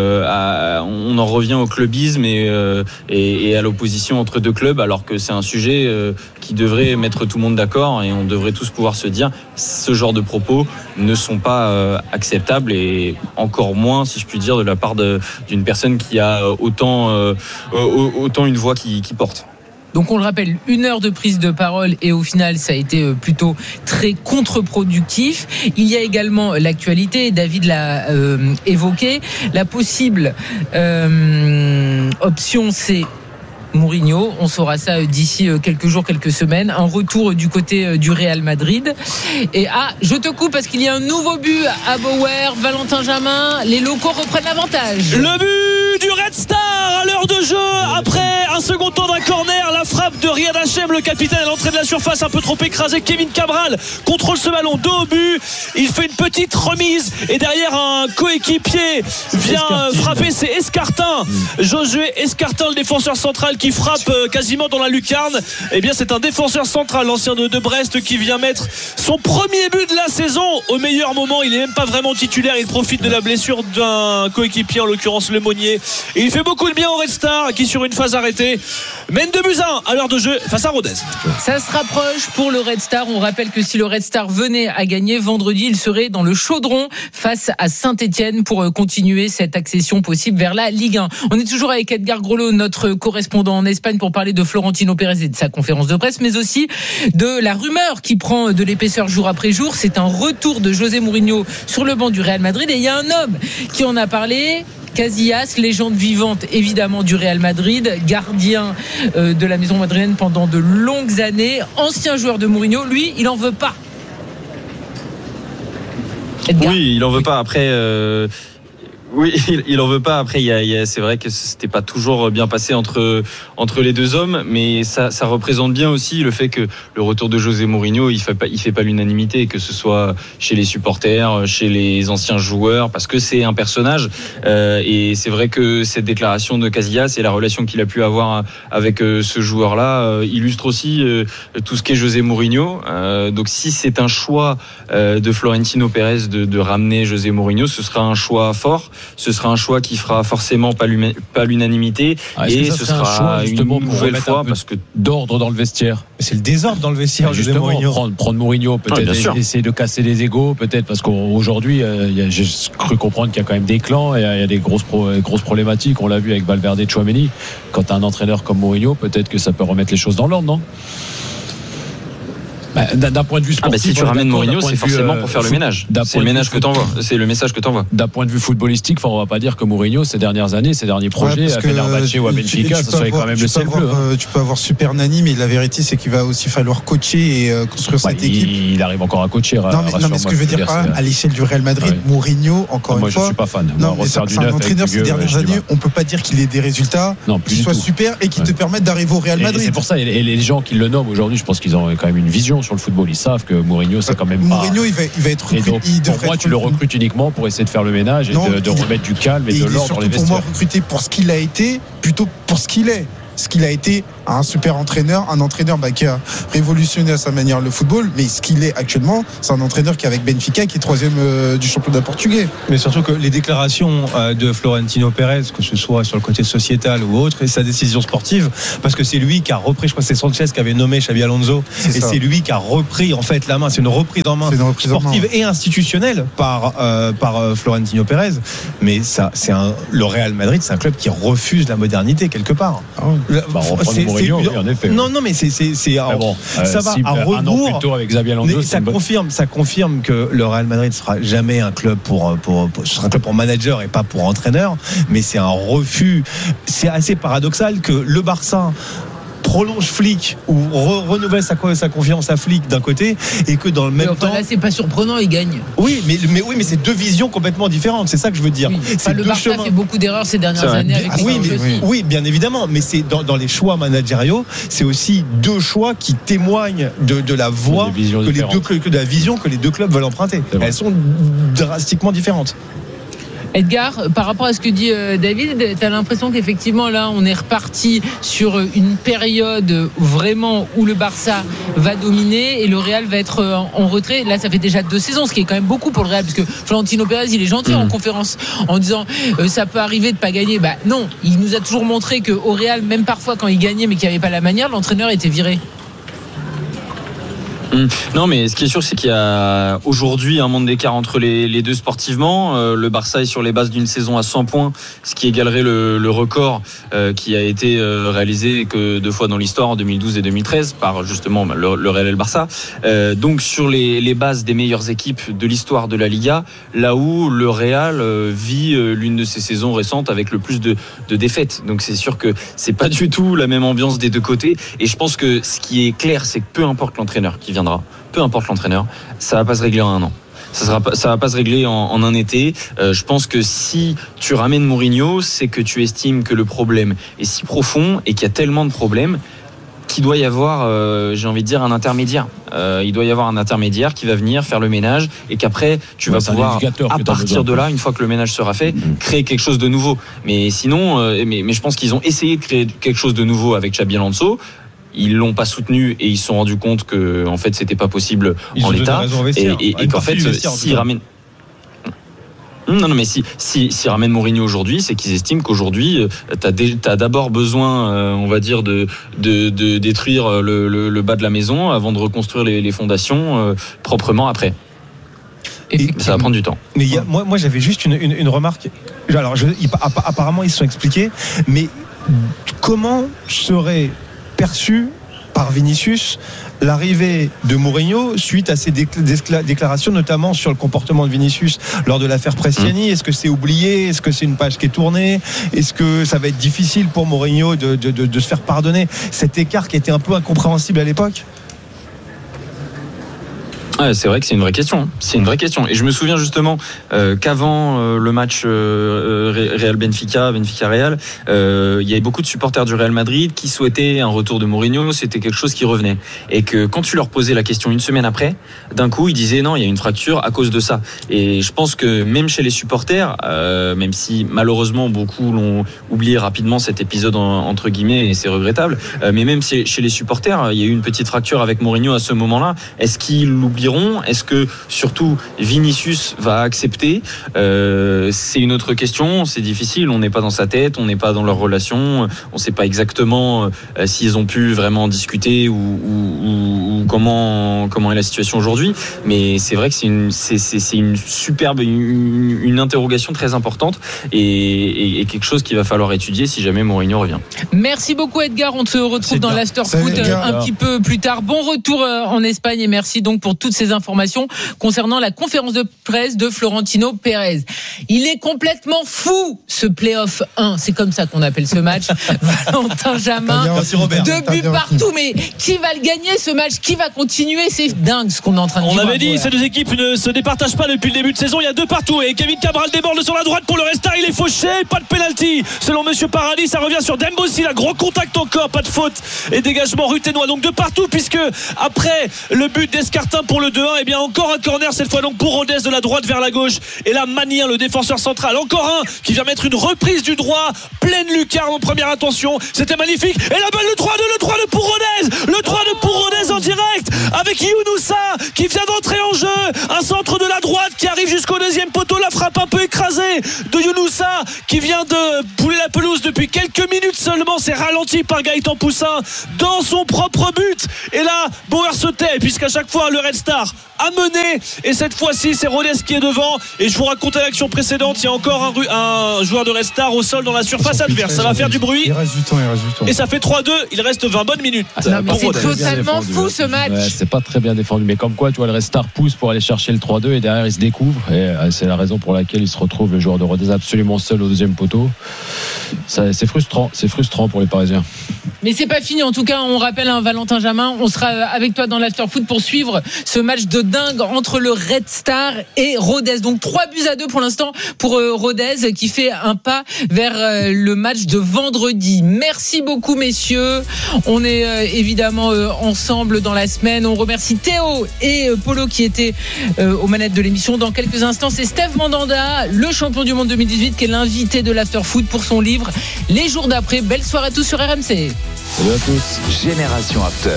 on en revient au clubisme et à l'opposition entre deux clubs, alors que c'est un sujet qui devrait mettre tout le monde d'accord. Et on devrait tous pouvoir se dire ce genre de propos ne sont pas acceptables et encore moins, si je puis dire, de la part d'une personne qui a autant une voix qui porte. Donc on le rappelle, 1 heure de prise de parole et au final ça a été plutôt très contre-productif. Il y a également l'actualité, David l'a évoqué, la possible option c'est Mourinho, on saura ça d'ici quelques jours, quelques semaines. Un retour du côté du Real Madrid. Et je te coupe parce qu'il y a un nouveau but à Bauer, Valentin Jamin. Les locaux reprennent l'avantage. Le but du Red Star à l'heure de jeu après un second temps d'un corner. La frappe de Riyad Hachem, le capitaine à l'entrée de la surface, un peu trop écrasé. Kevin Cabral contrôle ce ballon, dos au but. Il fait une petite remise et derrière un coéquipier vient frapper. C'est Escartin, Josué Escartin, le défenseur central qui frappe quasiment dans la lucarne. Eh bien c'est un défenseur central, l'ancien de Brest, qui vient mettre son premier but de la saison au meilleur moment. Il n'est même pas vraiment titulaire, il profite de la blessure d'un coéquipier, en l'occurrence Le Monnier, et il fait beaucoup de bien au Red Star qui sur une phase arrêtée mène 2-1 à l'heure de jeu face à Rodez. Ça se rapproche pour le Red Star. On rappelle que si le Red Star venait à gagner vendredi, il serait dans le chaudron face à Saint-Etienne pour continuer cette accession possible vers la Ligue 1. On est toujours avec Edgar Grolot, notre correspondant en Espagne, pour parler de Florentino Pérez et de sa conférence de presse, mais aussi de la rumeur qui prend de l'épaisseur jour après jour. C'est un retour de José Mourinho sur le banc du Real Madrid, et il y a un homme qui en a parlé. Casillas, légende vivante évidemment du Real Madrid, gardien de la maison madrilène pendant de longues années, ancien joueur de Mourinho, lui il en veut pas. Edgar. Oui, il en veut pas. Après. Oui, il en veut pas. Après, c'est vrai que c'était pas toujours bien passé entre les deux hommes, mais ça représente bien aussi le fait que le retour de José Mourinho, il fait pas l'unanimité, que ce soit chez les supporters, chez les anciens joueurs, parce que c'est un personnage. Et c'est vrai que cette déclaration de Casillas et la relation qu'il a pu avoir avec ce joueur-là illustre aussi tout ce qu'est José Mourinho. Donc, si c'est un choix de Florentino Pérez de ramener José Mourinho, ce sera un choix fort. Ce sera un choix qui fera forcément pas l'unanimité, et ce sera une nouvelle fois parce que d'ordre dans le vestiaire. C'est le désordre dans le vestiaire. Justement, prendre Mourinho, peut-être essayer de casser les égos, peut-être parce qu'aujourd'hui, j'ai cru comprendre qu'il y a quand même des clans et il y a des grosses problématiques. On l'a vu avec Valverde et Tchouaméni. Quand tu as un entraîneur comme Mourinho, peut-être que ça peut remettre les choses dans l'ordre, non? D'un point de vue sportif, si tu ramènes Mourinho, c'est forcément pour faire le ménage. C'est le ménage que t'envoies. C'est le message que t'envoies. D'un point de vue footballistique, on va pas dire que Mourinho, ces dernières années, ces derniers projets, à Fenerbahçe ou à Benfica, ça serait quand même le ciel bleu. Tu peux avoir super Nani, mais la vérité, c'est qu'il va aussi falloir coacher et construire cette équipe. Il arrive encore à coacher. Non, mais ce que je veux dire par là, à l'échelle du Real Madrid, Mourinho, encore une fois. Moi, je suis pas fan. Non, mais c'est un entraîneur ces dernières années. On peut pas dire qu'il ait des résultats qui soient super et qui te permettent d'arriver au Real Madrid. C'est pour ça. Et les gens qui le nomment aujourd'hui, je pense qu'ils ont quand même une vision sur le football. Ils savent que Mourinho, c'est quand même pas. Mourinho, il va être recruté. Pour moi, tu le recrutes uniquement pour essayer de faire le ménage et de remettre du calme et de l'ordre dans les vestiaires. Pour moi, recruté pour ce qu'il a été, plutôt pour ce qu'il est. Ce qu'il a été, un super entraîneur, un entraîneur qui a révolutionné à sa manière le football, mais ce qu'il est actuellement, c'est un entraîneur qui est avec Benfica, qui est 3e du championnat portugais. Mais surtout que les déclarations de Florentino Pérez, que ce soit sur le côté sociétal ou autre, et sa décision sportive, parce que c'est lui qui a repris, je crois que c'est Sanchez qui avait nommé Xabi Alonso, c'est lui qui a repris en fait la main. C'est une reprise en main sportive et institutionnelle par Florentino Pérez. Mais ça, le Real Madrid, c'est un club qui refuse la modernité quelque part. Mourinho, oui, en effet. Non, mais ça va à rebours. Un an plus tôt avec Xabi Alonso, ça confirme que le Real Madrid sera jamais un club pour manager et pas pour entraîneur. Mais c'est un refus. C'est assez paradoxal que le Barça prolonge Flick ou renouvelle sa confiance à Flick d'un côté, et que dans le même temps. Là, c'est pas surprenant, il gagne. Oui, mais c'est deux visions complètement différentes. C'est ça que je veux dire. Oui. Le Barça fait beaucoup d'erreurs ces dernières années avec oui, bien évidemment. Mais c'est dans les choix managériaux, c'est aussi deux choix qui témoignent de la voie de la vision que les deux clubs veulent emprunter. Elles sont drastiquement différentes. Edgar, par rapport à ce que dit David, tu as l'impression qu'effectivement là on est reparti sur une période vraiment où le Barça va dominer et le Real va être en retrait. Là ça fait déjà 2 saisons, ce qui est quand même beaucoup pour le Real, parce que Florentino Pérez il est gentil en conférence en disant ça peut arriver de pas gagner. Non, il nous a toujours montré qu'au Real, même parfois quand il gagnait mais qu'il n'y avait pas la manière, l'entraîneur était viré. Non, mais ce qui est sûr, c'est qu'il y a aujourd'hui un monde d'écart entre les deux sportivement. Le Barça est sur les bases d'une saison à 100 points, ce qui égalerait le record qui a été réalisé que 2 fois dans l'histoire, en 2012 et 2013, par justement le Real et le Barça. Donc sur les bases des meilleures équipes de l'histoire de la Liga, là où le Real vit l'une de ses saisons récentes avec le plus de défaites. Donc c'est sûr que c'est pas du tout la même ambiance des deux côtés. Et je pense que ce qui est clair, c'est que peu importe l'entraîneur qui viendra, peu importe l'entraîneur, ça va pas se régler en un an. Ça va pas se régler en un été. Je pense que si tu ramènes Mourinho, c'est que tu estimes que le problème est si profond et qu'il y a tellement de problèmes qu'il doit y avoir, j'ai envie de dire, un intermédiaire. Il doit y avoir un intermédiaire qui va venir faire le ménage et qu'après tu vas pouvoir, à partir de là, une fois que le ménage sera fait, créer quelque chose de nouveau. Mais sinon, mais je pense qu'ils ont essayé de créer quelque chose de nouveau avec Xabi Alonso. Ils l'ont pas soutenu et ils se sont rendus compte que en fait c'était pas possible en l'état et qu'en fait s'ils ramènent s'ils ramènent Mourinho aujourd'hui, c'est qu'ils estiment qu'aujourd'hui t'as d'abord besoin on va dire de détruire le bas de la maison avant de reconstruire les fondations proprement après. Et ça va prendre du temps. Mais moi j'avais juste une remarque. Alors apparemment ils se sont expliqués, mais comment serait perçu par Vinicius l'arrivée de Mourinho suite à ces déclarations, notamment sur le comportement de Vinicius lors de l'affaire Prestiani? Est-ce que c'est oublié? Est-ce que c'est une page qui est tournée? Est-ce que ça va être difficile pour Mourinho de se faire pardonner cet écart qui était un peu incompréhensible à l'époque? Ouais, c'est vrai que c'est une vraie question. C'est une vraie question. Et je me souviens justement qu'avant le match Real Benfica Real, il y avait beaucoup de supporters du Real Madrid qui souhaitaient un retour de Mourinho. C'était quelque chose qui revenait. Et que quand tu leur posais la question une semaine après, d'un coup ils disaient non, il y a une fracture à cause de ça. Et je pense que même chez les supporters, même si malheureusement beaucoup l'ont oublié rapidement cet épisode entre guillemets, et c'est regrettable, mais même chez les supporters, il y a eu une petite fracture avec Mourinho à ce moment-là. Est-ce qu'ils l'oublieront? Est-ce que surtout Vinicius va accepter? C'est une autre question. C'est difficile. On n'est pas dans sa tête, on n'est pas dans leur relation, on ne sait pas exactement s'ils ont pu vraiment discuter ou comment est la situation aujourd'hui. Mais c'est vrai que c'est une superbe, une interrogation très importante et quelque chose qu'il va falloir étudier si jamais Mourinho revient. Merci beaucoup Edgar. On se retrouve dans l'After Foot un petit peu plus tard. Bon retour en Espagne et merci donc pour toutes ces informations concernant la conférence de presse de Florentino Pérez. Il est complètement fou ce Playoff 1, c'est comme ça qu'on appelle ce match. Valentin Jamin, 2 buts partout, mais qui va le gagner ce match? Qui va continuer? C'est dingue ce qu'on est en train de dire. On avait dit, ces deux équipes ne se départagent pas depuis le début de saison. Il y a 2 partout et Kevin Cabral déborde sur la droite pour le Red Star. Il est fauché, pas de pénalty selon Monsieur Paradis. Ça revient sur Dembossi, la gros contact encore, pas de faute et dégagement ruténois. Donc 2 partout, puisque après le but d'Escartin pour le 2-1, et bien encore un corner cette fois donc pour Rodez de la droite vers la gauche. Et là Manir, le défenseur central, encore un qui vient mettre une reprise du droit, pleine lucarne en première intention. C'était magnifique. Et la balle, le 3-2 pour Rodez, le 3-2 pour Rodez en direct avec Younoussa qui vient d'entrer en jeu. Un centre de la droite qui arrive jusqu'au deuxième poteau, la frappe un peu écrasée de Younoussa qui vient de bouler la pelouse depuis quelques minutes seulement. C'est ralenti par Gaëtan Poussin dans son propre but. Et là Bauer se tait puisqu'à chaque fois le Red Star a mené et cette fois-ci c'est Rodez qui est devant. Et je vous racontais l'action précédente, il y a encore un joueur de Red Star au sol dans la surface adverse. Ça va faire du bruit. Il reste du temps. Et ça fait 3-2, il reste 20 bonnes minutes. Non, mais c'est totalement fou ce match. Ouais, c'est pas très bien défendu, mais comme quoi tu vois le Red Star pousse pour aller chercher le 3-2 et derrière il se découvre et c'est la raison pour laquelle il se retrouve, le joueur de Rodez, absolument seul au deuxième poteau. C'est frustrant pour les Parisiens. Mais c'est pas fini en tout cas. On rappelle Valentin Jamin, on sera avec toi dans l'After Foot pour suivre ce match de dingue entre le Red Star et Rodez. Donc 3-2 pour l'instant pour Rodez qui fait un pas vers le match de vendredi. Merci beaucoup messieurs. On est évidemment ensemble dans la semaine. On remercie Théo et Polo qui étaient aux manettes de l'émission. Dans quelques instants, c'est Steve Mandanda, le champion du monde 2018, qui est l'invité de l'After Foot pour son livre Les jours d'après. Belle soirée à tous sur RMC. Salut à tous. Génération After.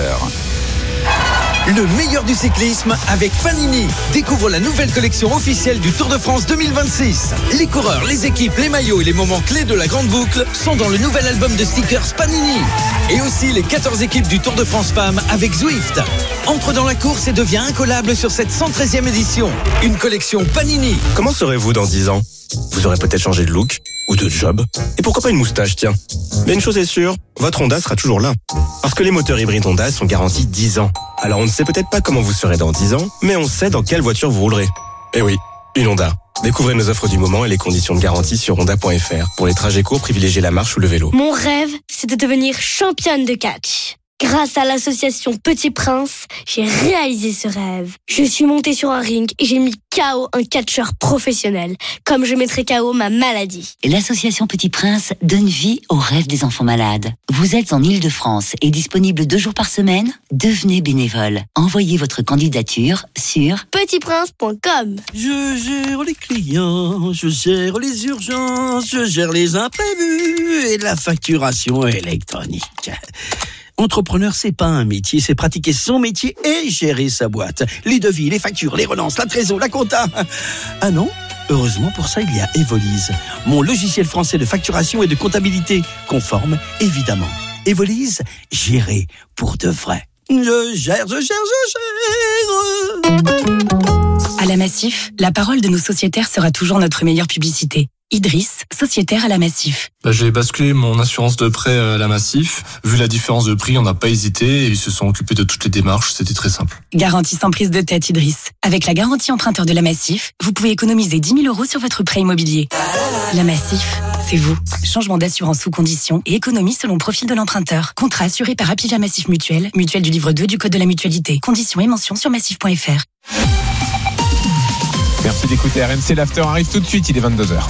Le meilleur du cyclisme avec Panini. Découvre la nouvelle collection officielle du Tour de France 2026. Les coureurs, les équipes, les maillots et les moments clés de la grande boucle sont dans le nouvel album de stickers Panini. Et aussi les 14 équipes du Tour de France Femmes avec Zwift. Entre dans la course et deviens incollable sur cette 113e édition. Une collection Panini. Comment serez-vous dans 10 ans ? Vous aurez peut-être changé de look ou de job. Et pourquoi pas une moustache, tiens. Mais une chose est sûre, votre Honda sera toujours là. Parce que les moteurs hybrides Honda sont garantis 10 ans. Alors on ne sait peut-être pas comment vous serez dans 10 ans, mais on sait dans quelle voiture vous roulerez. Eh oui, une Honda. Découvrez nos offres du moment et les conditions de garantie sur honda.fr. Pour les trajets courts, privilégiez la marche ou le vélo. Mon rêve, c'est de devenir championne de catch. Grâce à l'association Petit Prince, j'ai réalisé ce rêve. Je suis montée sur un ring et j'ai mis KO un catcheur professionnel, comme je mettrai KO ma maladie. L'association Petit Prince donne vie aux rêves des enfants malades. Vous êtes en Ile-de-France et disponible 2 jours par semaine? Devenez bénévole. Envoyez votre candidature sur petitprince.com. Je gère les clients, je gère les urgences, je gère les imprévus et la facturation électronique. Entrepreneur, c'est pas un métier, c'est pratiquer son métier et gérer sa boîte. Les devis, les factures, les relances, la trésor, la compta. Ah non ? Heureusement pour ça, il y a Evolise, mon logiciel français de facturation et de comptabilité, conforme, évidemment. Evolise, gérer pour de vrai. Je gère. À la Massif, la parole de nos sociétaires sera toujours notre meilleure publicité. Idriss, sociétaire à la Massif. J'ai basculé mon assurance de prêt à la Massif. Vu la différence de prix, on n'a pas hésité et ils se sont occupés de toutes les démarches. C'était très simple. Garantie sans prise de tête, Idriss. Avec la garantie emprunteur de la Massif, vous pouvez économiser 10 000 € sur votre prêt immobilier. La Massif, c'est vous. Changement d'assurance sous condition et économie selon profil de l'emprunteur. Contrat assuré par Apivia Massif Mutuelle, mutuelle du livre 2 du Code de la mutualité. Conditions et mentions sur massif.fr. Merci d'écouter RMC. L'after arrive tout de suite, il est 22h.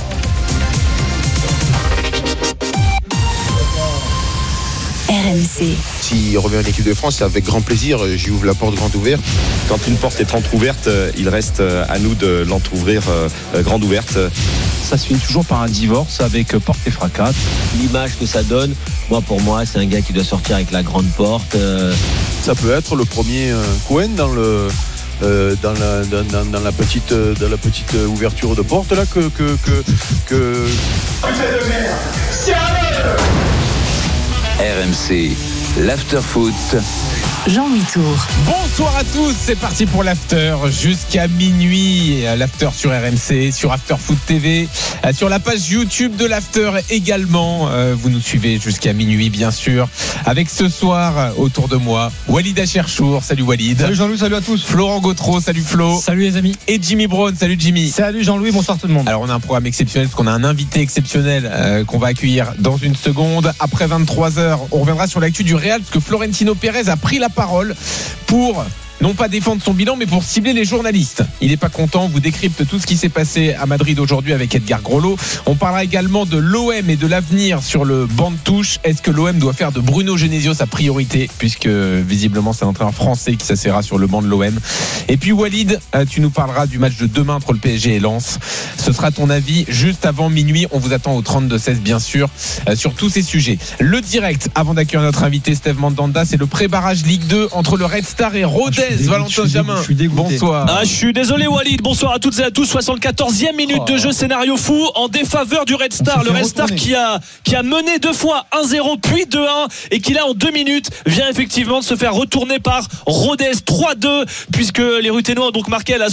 RMC. S'il revient en équipe de France, c'est avec grand plaisir. J'y ouvre la porte grande ouverte. Quand une porte est entrouverte, il reste à nous de l'entrouvrir grande ouverte. Ça se finit toujours par un divorce avec porte et fracas. L'image que ça donne, pour moi, c'est un gars qui doit sortir avec la grande porte. Ça peut être le premier Cohen dans la petite ouverture de porte là que... RMC, l'after-foot. Jean-Louis Tour. Bonsoir à tous, c'est parti pour l'after jusqu'à minuit. L'after sur RMC, sur After Foot TV, sur la page YouTube de l'after également. Vous nous suivez jusqu'à minuit, bien sûr. Avec ce soir, autour de moi, Walid Acharchour. Salut Walid. Salut Jean-Louis, salut à tous. Florent Gautreau, salut Flo. Salut les amis. Et Jimmy Brown, salut Jimmy. Salut Jean-Louis, bonsoir tout le monde. Alors on a un programme exceptionnel parce qu'on a un invité exceptionnel qu'on va accueillir dans une seconde. Après 23h, on reviendra sur l'actu du Real parce que Florentino Pérez a pris la parole pour non pas défendre son bilan mais pour cibler les journalistes. Il n'est pas content, on vous décrypte tout ce qui s'est passé à Madrid aujourd'hui avec Edgar Groslo. On parlera également de l'OM et de l'avenir sur le banc de touche. Est-ce que l'OM doit faire de Bruno Genesio sa priorité, puisque visiblement c'est un entraîneur français qui s'asseyera sur le banc de l'OM. Et puis Walid, tu nous parleras du match de demain entre le PSG et Lens. Ce sera ton avis juste avant minuit. On vous attend au 32-16 bien sûr sur tous ces sujets. Le direct, avant d'accueillir notre invité Steve Mandanda, c'est le pré-barrage Ligue 2 entre le Red Star et Rodez. Valentin Jamin, bonsoir. Je suis désolé Walid, bonsoir à toutes et à tous. 74e minute de jeu, scénario fou en défaveur du Red Star. Le Red Star qui a mené 2 fois 1-0 puis 2-1 et qui là en 2 minutes vient effectivement de se faire retourner par Rodez 3-2 puisque les Ruténois ont donc marqué à la